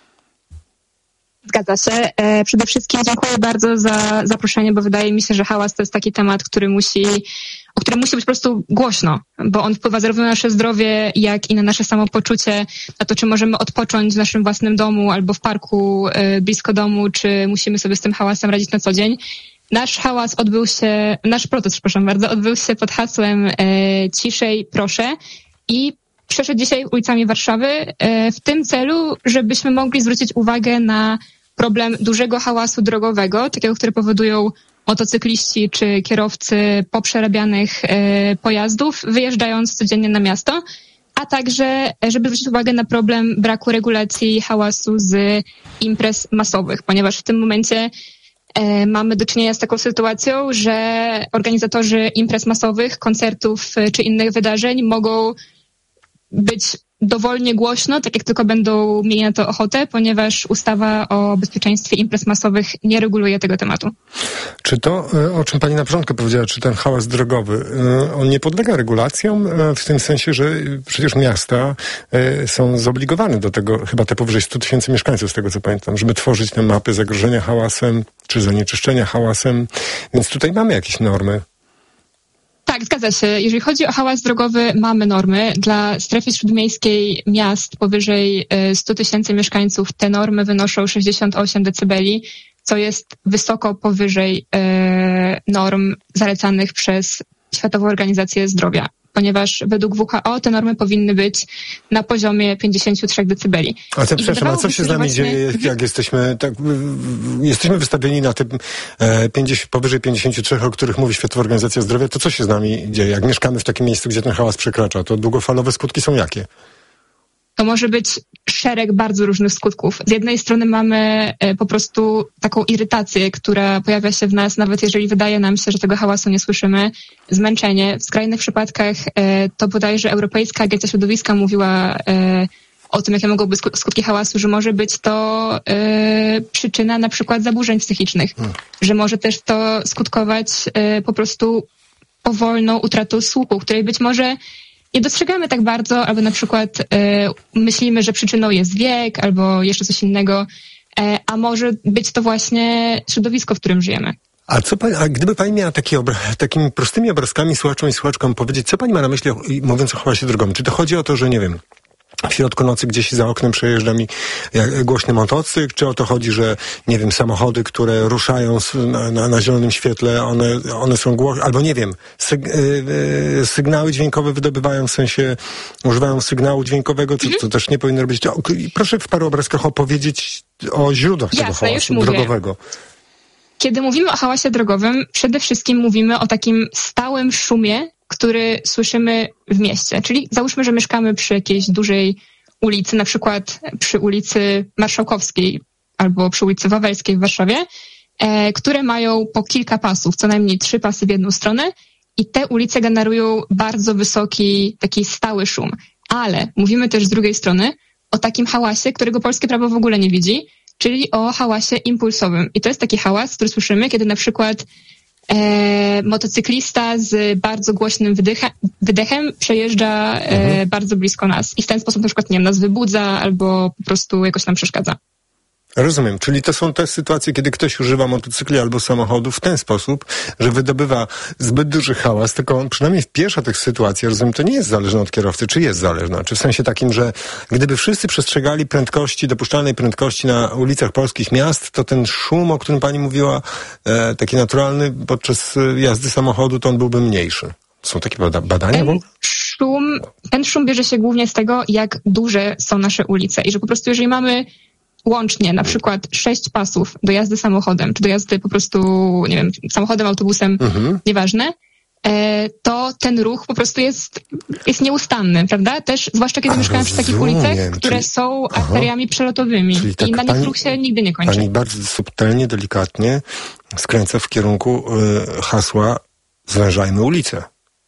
Zgadza się. Przede wszystkim dziękuję bardzo za zaproszenie, bo wydaje mi się, że hałas to jest taki temat, o którym musi być po prostu głośno, bo on wpływa zarówno na nasze zdrowie, jak i na nasze samopoczucie, na to, czy możemy odpocząć w naszym własnym domu albo w parku blisko domu, czy musimy sobie z tym hałasem radzić na co dzień. Nasz protest odbył się pod hasłem "Ciszej proszę" i przeszedł dzisiaj ulicami Warszawy w tym celu, żebyśmy mogli zwrócić uwagę na problem dużego hałasu drogowego, takiego, który powodują motocykliści czy kierowcy poprzerabianych pojazdów, wyjeżdżając codziennie na miasto, a także, żeby zwrócić uwagę na problem braku regulacji hałasu z imprez masowych, ponieważ w tym momencie mamy do czynienia z taką sytuacją, że organizatorzy imprez masowych, koncertów czy innych wydarzeń mogą być dowolnie głośno, tak jak tylko będą mieli na to ochotę, ponieważ ustawa o bezpieczeństwie imprez masowych nie reguluje tego tematu. Czy to, o czym pani na początku powiedziała, czy ten hałas drogowy, on nie podlega regulacjom w tym sensie, że przecież miasta są zobligowane do tego, chyba te powyżej 100 000 mieszkańców, z tego co pamiętam, żeby tworzyć te mapy zagrożenia hałasem, czy zanieczyszczenia hałasem, więc tutaj mamy jakieś normy. Tak, zgadza się. Jeżeli chodzi o hałas drogowy, mamy normy. Dla strefy śródmiejskiej miast powyżej 100 000 mieszkańców te normy wynoszą 68 decybeli, co jest wysoko powyżej norm zalecanych przez Światową Organizację Zdrowia, ponieważ według WHO te normy powinny być na poziomie 53 decybeli. A co się z nami dzieje, jak jesteśmy wystawieni na te powyżej 53, o których mówi Światowa Organizacja Zdrowia, to co się z nami dzieje? Jak mieszkamy w takim miejscu, gdzie ten hałas przekracza, to długofalowe skutki są jakie? To może być szereg bardzo różnych skutków. Z jednej strony mamy po prostu taką irytację, która pojawia się w nas, nawet jeżeli wydaje nam się, że tego hałasu nie słyszymy. Zmęczenie. W skrajnych przypadkach to bodajże Europejska Agencja Środowiska mówiła o tym, jakie mogą być skutki hałasu, że może być to przyczyna na przykład zaburzeń psychicznych, że może też to skutkować po prostu powolną utratą słuchu, której być może nie dostrzegamy tak bardzo, albo na przykład myślimy, że przyczyną jest wiek, albo jeszcze coś innego, a może być to właśnie środowisko, w którym żyjemy. A gdyby pani miała takimi prostymi obrazkami słuchaczom i słuchaczkom powiedzieć, co pani ma na myśli, mówiąc o hałasie drogowym? Czy to chodzi o to, że nie wiem, w środku nocy gdzieś za oknem przejeżdża mi głośny motocykl, czy o to chodzi, że nie wiem, samochody, które ruszają na zielonym świetle, one są głośne, albo nie wiem, sygnały dźwiękowe wydobywają, w sensie używają sygnału dźwiękowego, co też nie powinno robić. Proszę w paru obrazkach opowiedzieć o źródłach tego hałasu drogowego. Kiedy mówimy o hałasie drogowym, przede wszystkim mówimy o takim stałym szumie, który słyszymy w mieście. Czyli załóżmy, że mieszkamy przy jakiejś dużej ulicy, na przykład przy ulicy Marszałkowskiej albo przy ulicy Wawelskiej w Warszawie, które mają po kilka pasów, co najmniej 3 pasy w jedną stronę i te ulice generują bardzo wysoki, taki stały szum. Ale mówimy też z drugiej strony o takim hałasie, którego polskie prawo w ogóle nie widzi, czyli o hałasie impulsowym. I to jest taki hałas, który słyszymy, kiedy na przykład motocyklista z bardzo głośnym wydechem przejeżdża bardzo blisko nas i w ten sposób na przykład, nie wiem, nas wybudza albo po prostu jakoś nam przeszkadza. Rozumiem, czyli to są te sytuacje, kiedy ktoś używa motocykli albo samochodu w ten sposób, że wydobywa zbyt duży hałas, tylko przynajmniej pierwsza tych sytuacji, rozumiem, to nie jest zależne od kierowcy, czy jest zależna? Czy w sensie takim, że gdyby wszyscy przestrzegali dopuszczalnej prędkości na ulicach polskich miast, to ten szum, o którym pani mówiła, taki naturalny podczas jazdy samochodu, to on byłby mniejszy. Są takie badania? Ten szum bierze się głównie z tego, jak duże są nasze ulice i że po prostu jeżeli mamy łącznie na przykład 6 pasów do jazdy samochodem, czy do jazdy po prostu, nie wiem, samochodem, autobusem, nieważne, to ten ruch po prostu jest nieustanny, prawda? Też, zwłaszcza kiedy mieszkałem przy takich ulicach, które są arteriami przelotowymi i na nich ruch się nigdy nie kończy. Pani bardzo subtelnie, delikatnie skręca w kierunku hasła zwężajmy ulicę.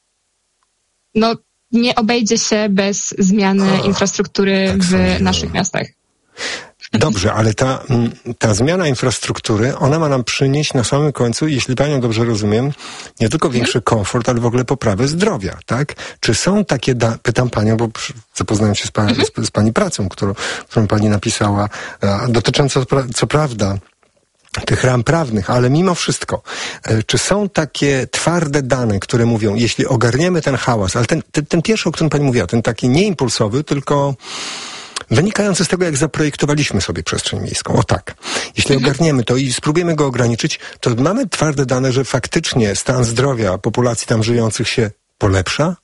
No, nie obejdzie się bez zmiany infrastruktury w naszych miastach. Dobrze, ale ta zmiana infrastruktury, ona ma nam przynieść na samym końcu, jeśli panią dobrze rozumiem, nie tylko większy komfort, ale w ogóle poprawę zdrowia, tak? Czy są takie, pytam panią, bo zapoznałem się z pani pracą, którą pani napisała, dotyczącą co prawda tych ram prawnych, ale mimo wszystko, czy są takie twarde dane, które mówią, jeśli ogarniemy ten hałas, ale ten pierwszy, o którym pani mówiła, ten taki nie impulsowy, tylko wynikający z tego, jak zaprojektowaliśmy sobie przestrzeń miejską. O tak. Jeśli ogarniemy to i spróbujemy go ograniczyć, to mamy twarde dane, że faktycznie stan zdrowia populacji tam żyjących się polepsza?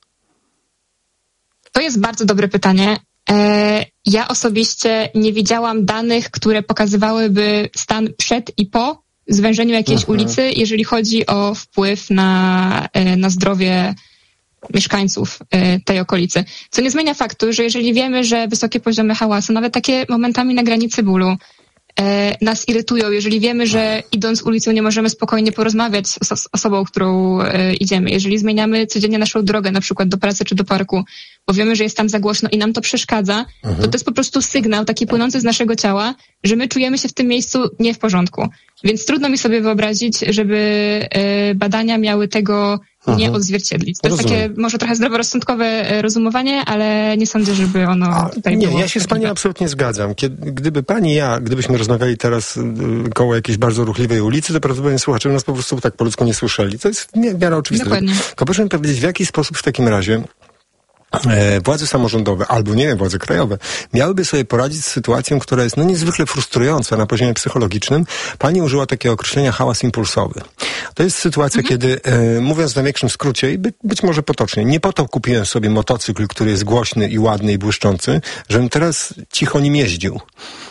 To jest bardzo dobre pytanie. Ja osobiście nie widziałam danych, które pokazywałyby stan przed i po zwężeniu jakiejś ulicy, jeżeli chodzi o wpływ na zdrowie mieszkańców tej okolicy. Co nie zmienia faktu, że jeżeli wiemy, że wysokie poziomy hałasu, nawet takie momentami na granicy bólu, nas irytują, jeżeli wiemy, że idąc ulicą nie możemy spokojnie porozmawiać z osobą, którą idziemy, jeżeli zmieniamy codziennie naszą drogę, na przykład do pracy czy do parku, bo wiemy, że jest tam za głośno i nam to przeszkadza, to jest po prostu sygnał taki płynący z naszego ciała, że my czujemy się w tym miejscu nie w porządku. Więc trudno mi sobie wyobrazić, żeby badania miały tego nie odzwierciedlić. To jest takie może trochę zdroworozsądkowe rozumowanie, ale nie sądzę, żeby ono tutaj było. Nie, ja się z panią absolutnie zgadzam. Gdyby pani i ja, gdybyśmy rozmawiali teraz koło jakiejś bardzo ruchliwej ulicy, to prawdopodobnie słuchacze nas po prostu tak po ludzku nie słyszeli. To jest w miarę oczywiste. Dokładnie. Tylko proszę mi powiedzieć, w jaki sposób w takim razie władze samorządowe albo, nie wiem, władze krajowe miałyby sobie poradzić z sytuacją, która jest niezwykle frustrująca na poziomie psychologicznym. Pani użyła takiego określenia hałas impulsowy. To jest sytuacja, kiedy, mówiąc w największym skrócie i być może potocznie, nie po to kupiłem sobie motocykl, który jest głośny i ładny i błyszczący, żebym teraz cicho nim jeździł.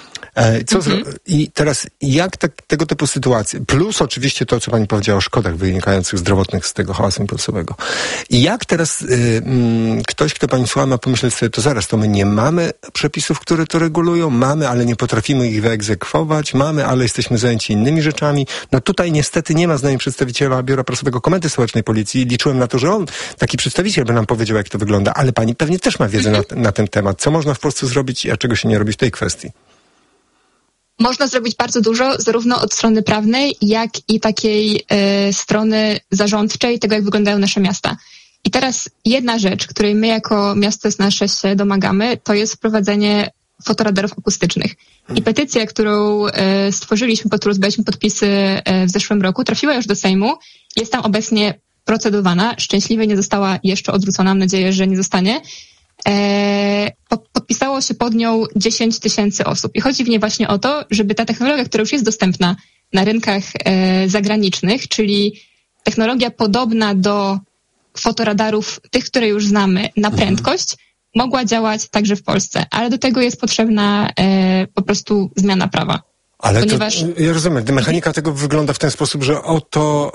I teraz jak tego typu sytuacje, plus oczywiście to, co pani powiedziała o szkodach wynikających zdrowotnych z tego hałasu impulsowego. I jak teraz ktoś, kto pani słucha, ma pomyśleć sobie, to zaraz, to my nie mamy przepisów, które to regulują, mamy, ale nie potrafimy ich wyegzekwować, mamy, ale jesteśmy zajęci innymi rzeczami. No tutaj niestety nie ma z nami przedstawiciela Biura Prasowego Komendy Stołecznej Policji. Liczyłem na to, że on, taki przedstawiciel, by nam powiedział, jak to wygląda, ale pani pewnie też ma wiedzę na ten temat. Co można w Polsce zrobić, a czego się nie robi w tej kwestii? Można zrobić bardzo dużo, zarówno od strony prawnej, jak i takiej strony zarządczej, tego jak wyglądają nasze miasta. I teraz jedna rzecz, której my jako miasto S6 się domagamy, to jest wprowadzenie fotoradarów akustycznych. I petycja, którą stworzyliśmy, pod którą zbieraliśmy podpisy w zeszłym roku, trafiła już do Sejmu, jest tam obecnie procedowana, szczęśliwie nie została jeszcze odrzucona, mam nadzieję, że nie zostanie. Podpisało się pod nią 10 000 osób i chodzi w niej właśnie o to, żeby ta technologia, która już jest dostępna na rynkach zagranicznych, czyli technologia podobna do fotoradarów, tych, które już znamy, na prędkość, mogła działać także w Polsce, ale do tego jest potrzebna po prostu zmiana prawa. Ale ponieważ... ja rozumiem, mechanika tego wygląda w ten sposób, że oto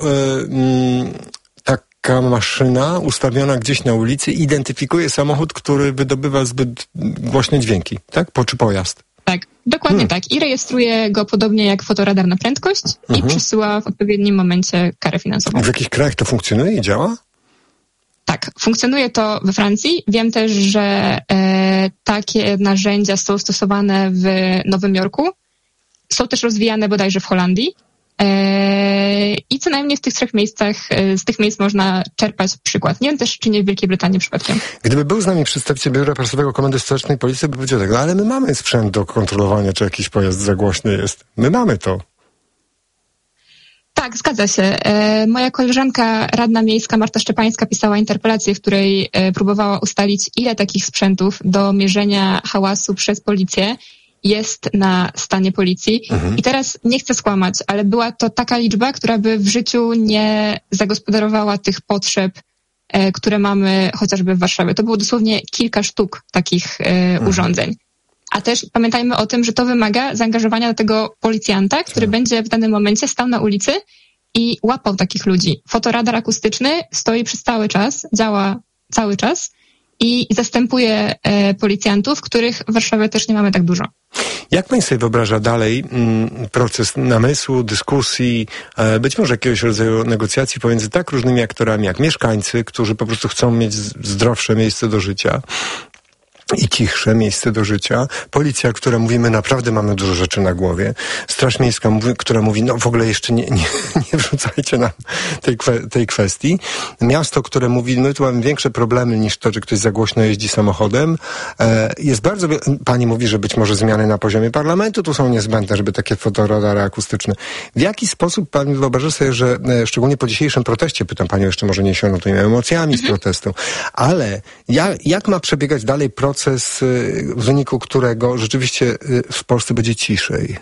taka maszyna ustawiona gdzieś na ulicy identyfikuje samochód, który wydobywa zbyt głośne dźwięki, tak? Czy pojazd? Tak, dokładnie tak. I rejestruje go podobnie jak fotoradar na prędkość i przesyła w odpowiednim momencie karę finansową. W jakich krajach to funkcjonuje i działa? Tak, funkcjonuje to we Francji. Wiem też, że takie narzędzia są stosowane w Nowym Jorku. Są też rozwijane bodajże w Holandii. I co najmniej w tych 3 miejscach, z tych miejsc można czerpać przykład. Nie wiem też, czy nie w Wielkiej Brytanii przypadkiem. Gdyby był z nami przedstawiciel Biura Prasowego Komendy Stołecznej Policji, by powiedział tak, no ale my mamy sprzęt do kontrolowania, czy jakiś pojazd za głośny jest. My mamy to. Tak, zgadza się. Moja koleżanka radna miejska Marta Szczepańska pisała interpelację, w której próbowała ustalić, ile takich sprzętów do mierzenia hałasu przez policję jest na stanie policji. I teraz nie chcę skłamać, ale była to taka liczba, która by w życiu nie zagospodarowała tych potrzeb, które mamy chociażby w Warszawie. To było dosłownie kilka sztuk takich urządzeń. A też pamiętajmy o tym, że to wymaga zaangażowania tego policjanta, który będzie w danym momencie stał na ulicy i łapał takich ludzi. Fotoradar akustyczny stoi przez cały czas, działa cały czas i zastępuje policjantów, których w Warszawie też nie mamy tak dużo. Jak pani sobie wyobraża dalej proces namysłu, dyskusji, być może jakiegoś rodzaju negocjacji pomiędzy tak różnymi aktorami, jak mieszkańcy, którzy po prostu chcą mieć zdrowsze miejsce do życia i cichsze miejsce do życia. Policja, która mówi, my naprawdę mamy dużo rzeczy na głowie. Straż Miejska, która mówi, no w ogóle jeszcze nie wrzucajcie nam tej kwestii. Miasto, które mówi, my tu mamy większe problemy niż to, że ktoś za głośno jeździ samochodem. Jest bardzo, pani mówi, że być może zmiany na poziomie parlamentu tu są niezbędne, żeby takie fotoradary akustyczne. W jaki sposób pani wyobraża sobie, że szczególnie po dzisiejszym proteście, pytam panią jeszcze może niesiono tymi emocjami z protestu, ale jak ma przebiegać dalej proces, w wyniku którego rzeczywiście w Polsce będzie ciszej?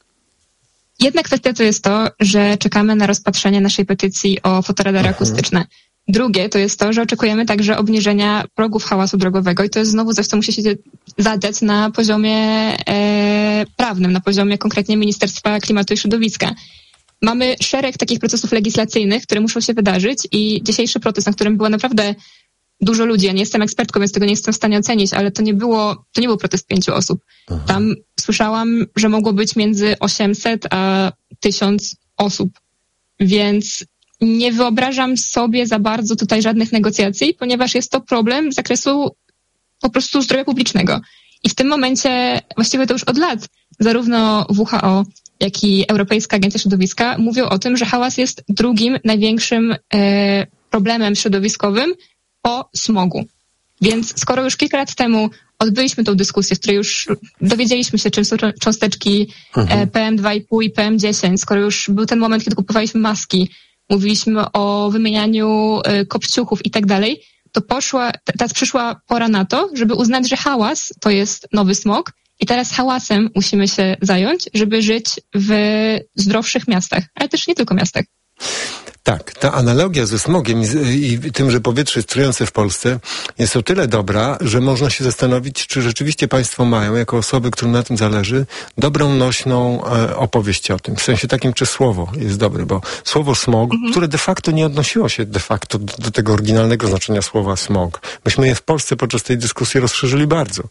Jedna kwestia to jest to, że czekamy na rozpatrzenie naszej petycji o fotoradary akustyczne. Drugie to jest to, że oczekujemy także obniżenia progów hałasu drogowego i to jest znowu coś, co musi się zadziać na poziomie prawnym, na poziomie konkretnie Ministerstwa Klimatu i Środowiska. Mamy szereg takich procesów legislacyjnych, które muszą się wydarzyć i dzisiejszy protest, na którym było naprawdę dużo ludzi, ja nie jestem ekspertką, więc tego nie jestem w stanie ocenić, ale to nie był protest 5 osób. Tam słyszałam, że mogło być między 800 a 1000 osób, więc nie wyobrażam sobie za bardzo tutaj żadnych negocjacji, ponieważ jest to problem z zakresu po prostu zdrowia publicznego. I w tym momencie, właściwie to już od lat, zarówno WHO, jak i Europejska Agencja Środowiska mówią o tym, że hałas jest drugim największym problemem środowiskowym po smogu. Więc skoro już kilka lat temu odbyliśmy tą dyskusję, w której już dowiedzieliśmy się, czym są cząsteczki PM2,5 i PM10, skoro już był ten moment, kiedy kupowaliśmy maski, mówiliśmy o wymienianiu kopciuchów i tak dalej, to teraz przyszła pora na to, żeby uznać, że hałas to jest nowy smog i teraz hałasem musimy się zająć, żeby żyć w zdrowszych miastach, ale też nie tylko miastach. Tak, ta analogia ze smogiem i tym, że powietrze jest trujące w Polsce jest o tyle dobra, że można się zastanowić, czy rzeczywiście państwo mają, jako osoby, którym na tym zależy, dobrą, nośną opowieść o tym. W sensie takim, czy słowo jest dobre, bo słowo smog, które de facto nie odnosiło się do tego oryginalnego znaczenia słowa smog. Myśmy je w Polsce podczas tej dyskusji rozszerzyli bardzo.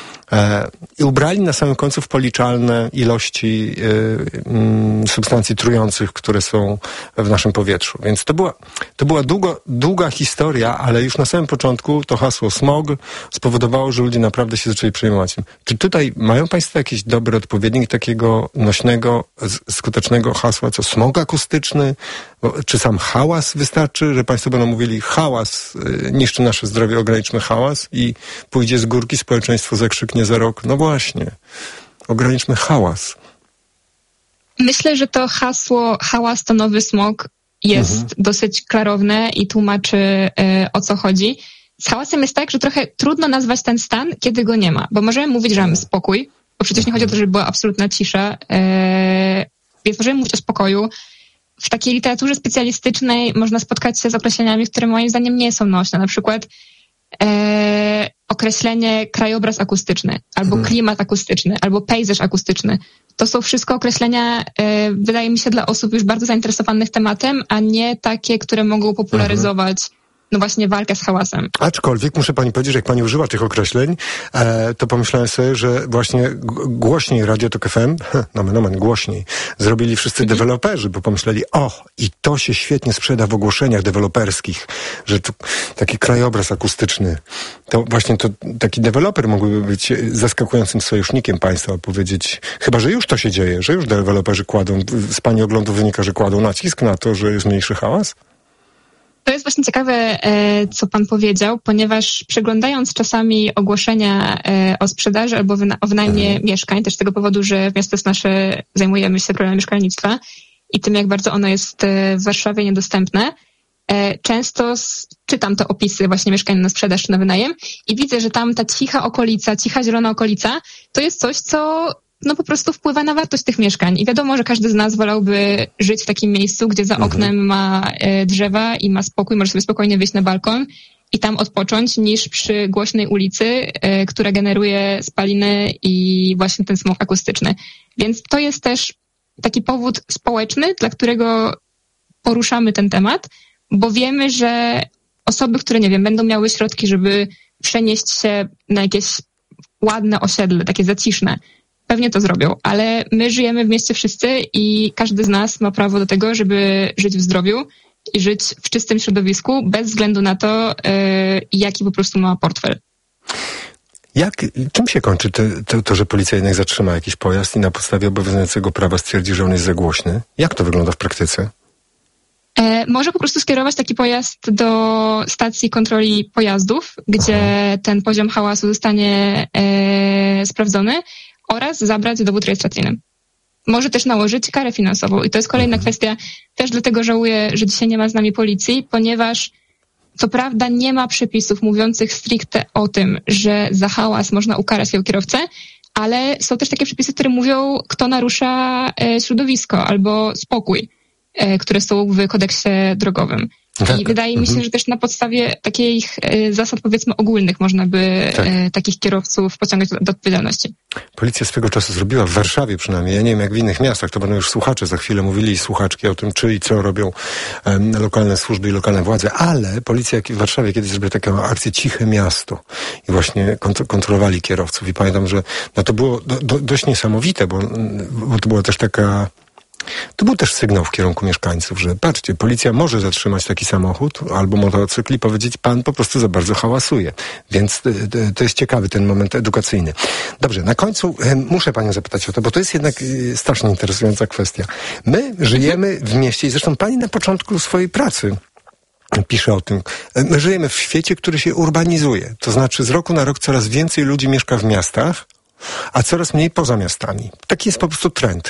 I ubrali na samym końcu w policzalne ilości substancji trujących, które są w naszym powietrzu. Więc to była długa historia, ale już na samym początku to hasło smog spowodowało, że ludzie naprawdę się zaczęli przejmować tym. Czy tutaj mają państwo jakiś dobry odpowiednik takiego nośnego, skutecznego hasła, co smog akustyczny? Czy sam hałas wystarczy, że państwo będą mówili hałas niszczy nasze zdrowie, ograniczmy hałas i pójdzie z górki, społeczeństwo zakrzyknie za rok, no właśnie, ograniczmy hałas. Myślę, że to hasło hałas to nowy smog jest dosyć klarowne i tłumaczy o co chodzi. Z hałasem jest tak, że trochę trudno nazwać ten stan, kiedy go nie ma, bo możemy mówić, że mamy spokój, bo przecież nie chodzi o to, żeby była absolutna cisza, więc możemy mówić o spokoju. W takiej literaturze specjalistycznej można spotkać się z określeniami, które moim zdaniem nie są nośne. Na przykład określenie krajobraz akustyczny, albo klimat akustyczny, albo pejzaż akustyczny. To są wszystko określenia, wydaje mi się, dla osób już bardzo zainteresowanych tematem, a nie takie, które mogą popularyzować no właśnie walkę z hałasem. Aczkolwiek muszę pani powiedzieć, że jak pani używa tych określeń, to pomyślałem sobie, że właśnie głośniej Radio Tok FM, głośniej, zrobili wszyscy deweloperzy, bo pomyśleli, i to się świetnie sprzeda w ogłoszeniach deweloperskich, że to taki krajobraz akustyczny. To właśnie taki deweloper mógłby być zaskakującym sojusznikiem państwa, powiedzieć, chyba że już to się dzieje, że już deweloperzy z pani oglądu wynika, że kładą nacisk na to, że jest mniejszy hałas? To jest właśnie ciekawe, co pan powiedział, ponieważ przeglądając czasami ogłoszenia o sprzedaży albo o wynajmie mieszkań, też z tego powodu, że w miasto nasze zajmujemy się problemem mieszkalnictwa i tym, jak bardzo ono jest w Warszawie niedostępne, często czytam te opisy właśnie mieszkań na sprzedaż czy na wynajem i widzę, że tam ta cicha zielona okolica, to jest coś, co po prostu wpływa na wartość tych mieszkań. I wiadomo, że każdy z nas wolałby żyć w takim miejscu, gdzie za oknem ma drzewa i ma spokój, może sobie spokojnie wyjść na balkon i tam odpocząć, niż przy głośnej ulicy, która generuje spaliny i właśnie ten smog akustyczny. Więc to jest też taki powód społeczny, dla którego poruszamy ten temat, bo wiemy, że osoby, które, nie wiem, będą miały środki, żeby przenieść się na jakieś ładne osiedle, takie zaciszne, pewnie to zrobią, ale my żyjemy w mieście wszyscy i każdy z nas ma prawo do tego, żeby żyć w zdrowiu i żyć w czystym środowisku, bez względu na to, jaki po prostu ma portfel. Czym się kończy to, że policja jednak zatrzyma jakiś pojazd i na podstawie obowiązującego prawa stwierdzi, że on jest za głośny? Jak to wygląda w praktyce? Może po prostu skierować taki pojazd do stacji kontroli pojazdów, gdzie ten poziom hałasu zostanie sprawdzony, oraz zabrać dowód rejestracyjny. Może też nałożyć karę finansową. I to jest kolejna kwestia. Też dlatego żałuję, że dzisiaj nie ma z nami policji, ponieważ co prawda nie ma przepisów mówiących stricte o tym, że za hałas można ukarać kierowcę, ale są też takie przepisy, które mówią, kto narusza środowisko albo spokój, które są w kodeksie drogowym. I wydaje mi się, że też na podstawie takich zasad, powiedzmy, ogólnych można by takich kierowców pociągać do odpowiedzialności. Policja swego czasu zrobiła, w Warszawie przynajmniej, ja nie wiem jak w innych miastach, to będą już słuchacze za chwilę mówili i słuchaczki o tym, czy i co robią lokalne służby i lokalne władze, ale policja w Warszawie kiedyś zrobiła taką akcję Ciche Miasto i właśnie kontrolowali kierowców i pamiętam, że to było dość niesamowite, bo to była też taka... To był też sygnał w kierunku mieszkańców, że patrzcie, policja może zatrzymać taki samochód albo motocykl i powiedzieć, pan po prostu za bardzo hałasuje. Więc to jest ciekawy ten moment edukacyjny. Dobrze, na końcu muszę panią zapytać o to, bo to jest jednak strasznie interesująca kwestia. My żyjemy w mieście i zresztą pani na początku swojej pracy pisze o tym. My żyjemy w świecie, który się urbanizuje. To znaczy z roku na rok coraz więcej ludzi mieszka w miastach, a coraz mniej poza miastami. Taki jest po prostu trend.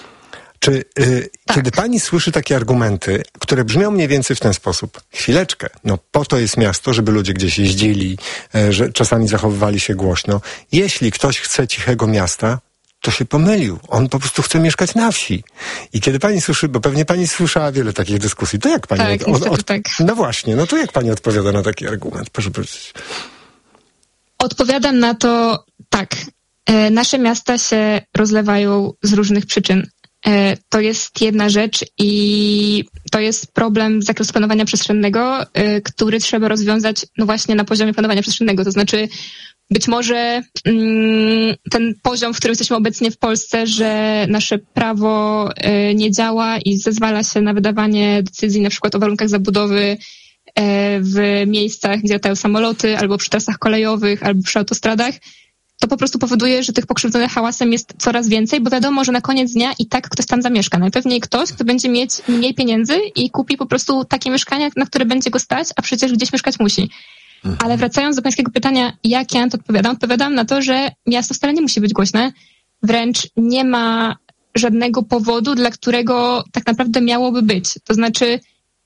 Kiedy pani słyszy takie argumenty, które brzmią mniej więcej w ten sposób, chwileczkę, po to jest miasto, żeby ludzie gdzieś jeździli, że czasami zachowywali się głośno. Jeśli ktoś chce cichego miasta, to się pomylił. On po prostu chce mieszkać na wsi. I kiedy pani słyszy, bo pewnie pani słyszała wiele takich dyskusji, to jak pani... Tak. No właśnie, to jak pani odpowiada na taki argument? Proszę powiedzieć. Odpowiadam na to tak. Nasze miasta się rozlewają z różnych przyczyn. To jest jedna rzecz i to jest problem z zakresu planowania przestrzennego, który trzeba rozwiązać właśnie na poziomie planowania przestrzennego. To znaczy być może ten poziom, w którym jesteśmy obecnie w Polsce, że nasze prawo nie działa i zezwala się na wydawanie decyzji na przykład o warunkach zabudowy w miejscach, gdzie latają samoloty, albo przy trasach kolejowych, albo przy autostradach, to po prostu powoduje, że tych pokrzywdzonych hałasem jest coraz więcej, bo wiadomo, że na koniec dnia i tak ktoś tam zamieszka. Najpewniej ktoś, kto będzie mieć mniej pieniędzy i kupi po prostu takie mieszkania, na które będzie go stać, a przecież gdzieś mieszkać musi. Ale wracając do pańskiego pytania, jak ja na to odpowiadam na to, że miasto wcale nie musi być głośne. Wręcz nie ma żadnego powodu, dla którego tak naprawdę miałoby być. To znaczy,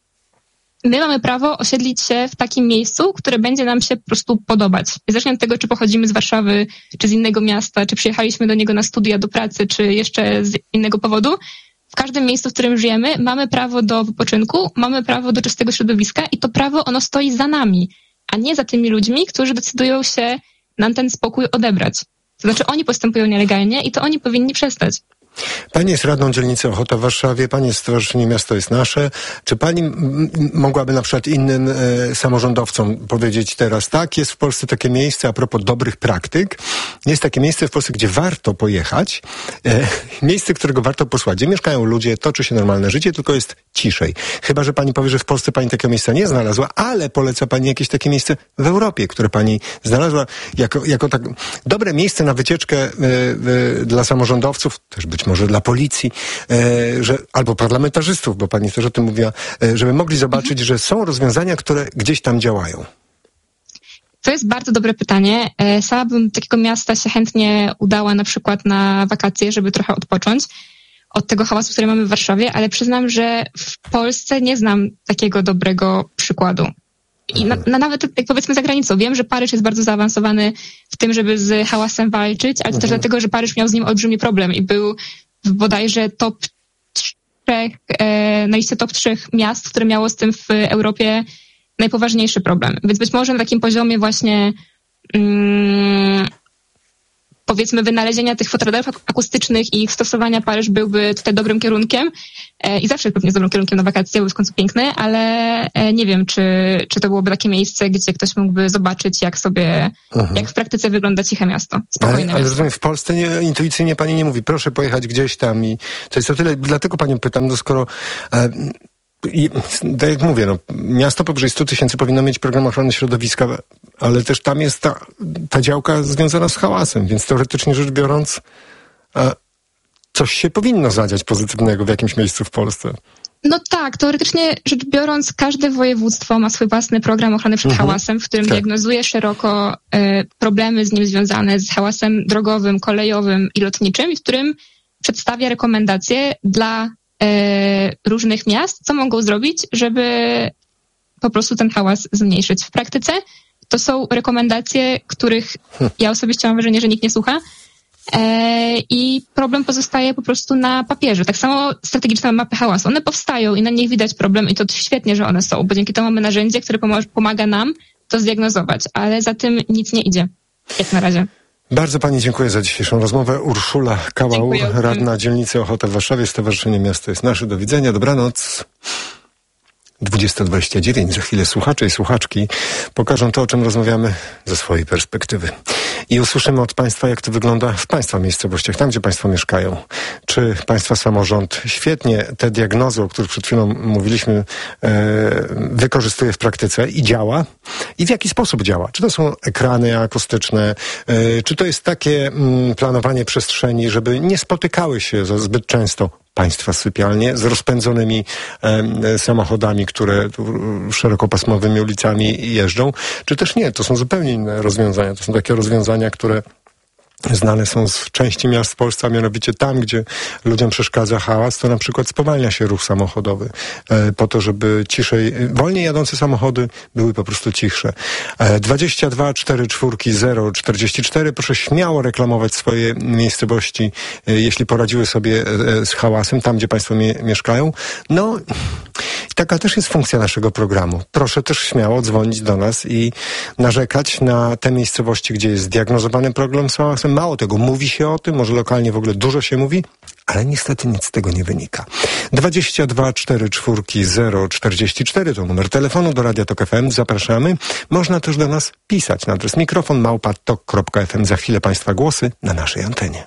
my mamy prawo osiedlić się w takim miejscu, które będzie nam się po prostu podobać. Niezależnie od tego, czy pochodzimy z Warszawy, czy z innego miasta, czy przyjechaliśmy do niego na studia, do pracy, czy jeszcze z innego powodu. W każdym miejscu, w którym żyjemy, mamy prawo do wypoczynku, mamy prawo do czystego środowiska i to prawo ono stoi za nami, a nie za tymi ludźmi, którzy decydują się nam ten spokój odebrać. To znaczy oni postępują nielegalnie i to oni powinni przestać. Pani jest radną dzielnicy Ochota w Warszawie, pani jest w Stowarzyszeniu Miasto jest Nasze. Czy pani mogłaby na przykład innym samorządowcom powiedzieć teraz, tak, jest w Polsce takie miejsce, a propos dobrych praktyk, jest takie miejsce w Polsce, gdzie warto pojechać, miejsce, którego warto posłać, gdzie mieszkają ludzie, toczy się normalne życie, tylko jest ciszej. Chyba że pani powie, że w Polsce pani takiego miejsca nie znalazła, ale poleca pani jakieś takie miejsce w Europie, które pani znalazła jako tak dobre miejsce na wycieczkę dla samorządowców, też być może dla policji, albo parlamentarzystów, bo pani też o tym mówiła, żeby mogli zobaczyć, że są rozwiązania, które gdzieś tam działają. To jest bardzo dobre pytanie. Sama bym do takiego miasta się chętnie udała na przykład na wakacje, żeby trochę odpocząć od tego hałasu, który mamy w Warszawie, ale przyznam, że w Polsce nie znam takiego dobrego przykładu. I nawet jak powiedzmy za granicą. Wiem, że Paryż jest bardzo zaawansowany w tym, żeby z hałasem walczyć, ale to też dlatego, że Paryż miał z nim olbrzymi problem i był bodajże na liście top 3 miast, które miało z tym w Europie najpoważniejszy problem. Więc być może na takim poziomie właśnie powiedzmy wynalezienia tych fotoradarów akustycznych i ich stosowania Paryż byłby tutaj dobrym kierunkiem i zawsze pewnie jest dobrym kierunkiem na wakacje, byłby w końcu piękny, ale nie wiem, czy to byłoby takie miejsce, gdzie ktoś mógłby zobaczyć, jak w praktyce wygląda ciche miasto, spokojne ale miasto. rozumiem, w Polsce intuicyjnie pani nie mówi, proszę pojechać gdzieś tam i to jest o tyle, dlatego panią pytam, no skoro tak jak mówię, miasto powyżej 100 000 powinno mieć program ochrony środowiska, ale też tam jest ta działka związana z hałasem, więc teoretycznie rzecz biorąc coś się powinno zadziać pozytywnego w jakimś miejscu w Polsce. No tak, teoretycznie rzecz biorąc, każde województwo ma swój własny program ochrony przed hałasem, w którym diagnozuje szeroko problemy z nim związane z hałasem drogowym, kolejowym i lotniczym, i w którym przedstawia rekomendacje dla różnych miast, co mogą zrobić, żeby po prostu ten hałas zmniejszyć. W praktyce to są rekomendacje, których ja osobiście mam wrażenie, że nikt nie słucha i problem pozostaje po prostu na papierze. Tak samo strategiczne mapy hałasu. One powstają i na nich widać problem i to świetnie, że one są, bo dzięki temu mamy narzędzie, które pomaga nam to zdiagnozować, ale za tym nic nie idzie, jak na razie. Bardzo pani dziękuję za dzisiejszą rozmowę. Urszula Kałał, radna dzielnicy Ochota w Warszawie, Stowarzyszenie Miasto jest Nasze. Do widzenia, dobranoc. 20:29. Za chwilę słuchacze i słuchaczki pokażą to, o czym rozmawiamy ze swojej perspektywy. I usłyszymy od państwa, jak to wygląda w państwa miejscowościach, tam gdzie państwo mieszkają. Czy państwa samorząd świetnie te diagnozy, o których przed chwilą mówiliśmy, wykorzystuje w praktyce i działa? I w jaki sposób działa? Czy to są ekrany akustyczne? Czy to jest takie planowanie przestrzeni, żeby nie spotykały się zbyt często państwa sypialnie z rozpędzonymi samochodami, które szerokopasmowymi ulicami jeżdżą, czy też nie? To są zupełnie inne rozwiązania. To są takie rozwiązania, które znane są z części miast w Polsce, a mianowicie tam, gdzie ludziom przeszkadza hałas, to na przykład spowalnia się ruch samochodowy po to, żeby wolniej jadące samochody były po prostu cichsze. 22 44 044. Proszę śmiało reklamować swoje miejscowości, jeśli poradziły sobie z hałasem, tam gdzie państwo mieszkają. No, taka też jest funkcja naszego programu. Proszę też śmiało dzwonić do nas i narzekać na te miejscowości, gdzie jest zdiagnozowany problem z hałasem. Mało tego, mówi się o tym, może lokalnie w ogóle dużo się mówi, ale niestety nic z tego nie wynika. 22 44 044 to numer telefonu do Radia Tok FM. Zapraszamy. Można też do nas pisać na adres mikrofon@tok.fm. Za chwilę państwa głosy na naszej antenie.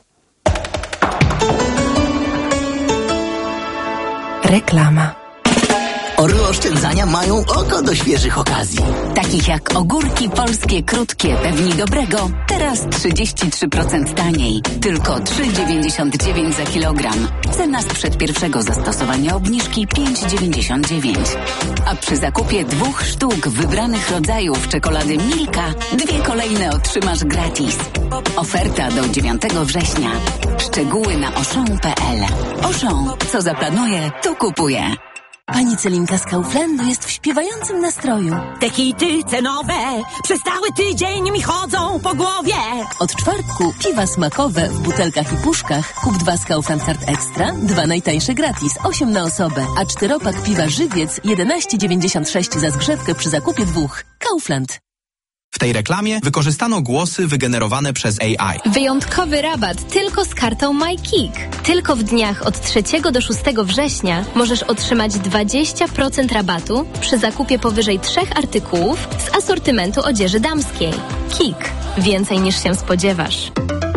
Reklama. Orły oszczędzania mają oko do świeżych okazji. Takich jak ogórki polskie krótkie, pewni dobrego, teraz 33% taniej. Tylko 3,99 za kilogram. Cena sprzed pierwszego zastosowania obniżki 5,99. A przy zakupie 2 sztuk wybranych rodzajów czekolady Milka, 2 kolejne otrzymasz gratis. Oferta do 9 września. Szczegóły na auchan.pl. Auchan, co zaplanuje, to kupuje. Pani Celinka z Kauflandu jest w śpiewającym nastroju. Te hity cenowe przez cały tydzień mi chodzą po głowie. Od czwartku piwa smakowe w butelkach i puszkach. Kup 2 z Kaufland Hard Extra, 2 najtańsze gratis, 8 na osobę. A 4-pak piwa Żywiec 11,96 za zgrzewkę przy zakupie 2. Kaufland. W tej reklamie wykorzystano głosy wygenerowane przez AI. Wyjątkowy rabat tylko z kartą MyKick. Tylko w dniach od 3 do 6 września możesz otrzymać 20% rabatu przy zakupie powyżej 3 artykułów z asortymentu odzieży damskiej. Kik. Więcej niż się spodziewasz.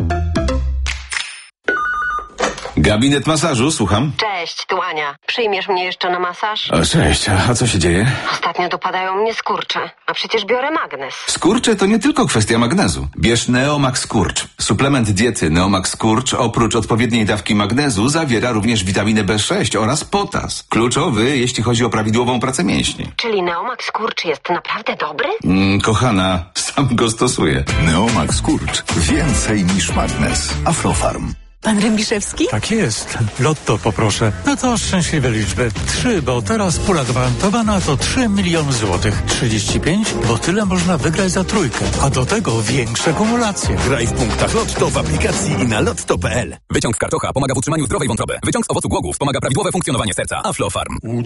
Gabinet masażu, słucham. Cześć, tu Ania. Przyjmiesz mnie jeszcze na masaż? O, cześć, a co się dzieje? Ostatnio dopadają mnie skurcze, a przecież biorę magnez. Skurcze to nie tylko kwestia magnezu. Bierz Neomax Skurcz. Suplement diety Neomax Skurcz oprócz odpowiedniej dawki magnezu zawiera również witaminę B6 oraz potas. Kluczowy, jeśli chodzi o prawidłową pracę mięśni. Czyli Neomax Skurcz jest naprawdę dobry? Kochana, sam go stosuję. Neomax Skurcz. Więcej niż magnez. Aflofarm. Pan Rębiszewski? Tak jest. Lotto poproszę. No to szczęśliwe liczby. 3, bo teraz pula gwarantowana to 3 miliony złotych. 35, bo tyle można wygrać za trójkę. A do tego większe kumulacje. Graj w punktach Lotto w aplikacji i na lotto.pl. Wyciąg z karczocha pomaga w utrzymaniu zdrowej wątroby. Wyciąg z owocu głogów pomaga prawidłowe funkcjonowanie serca. Aflofarm.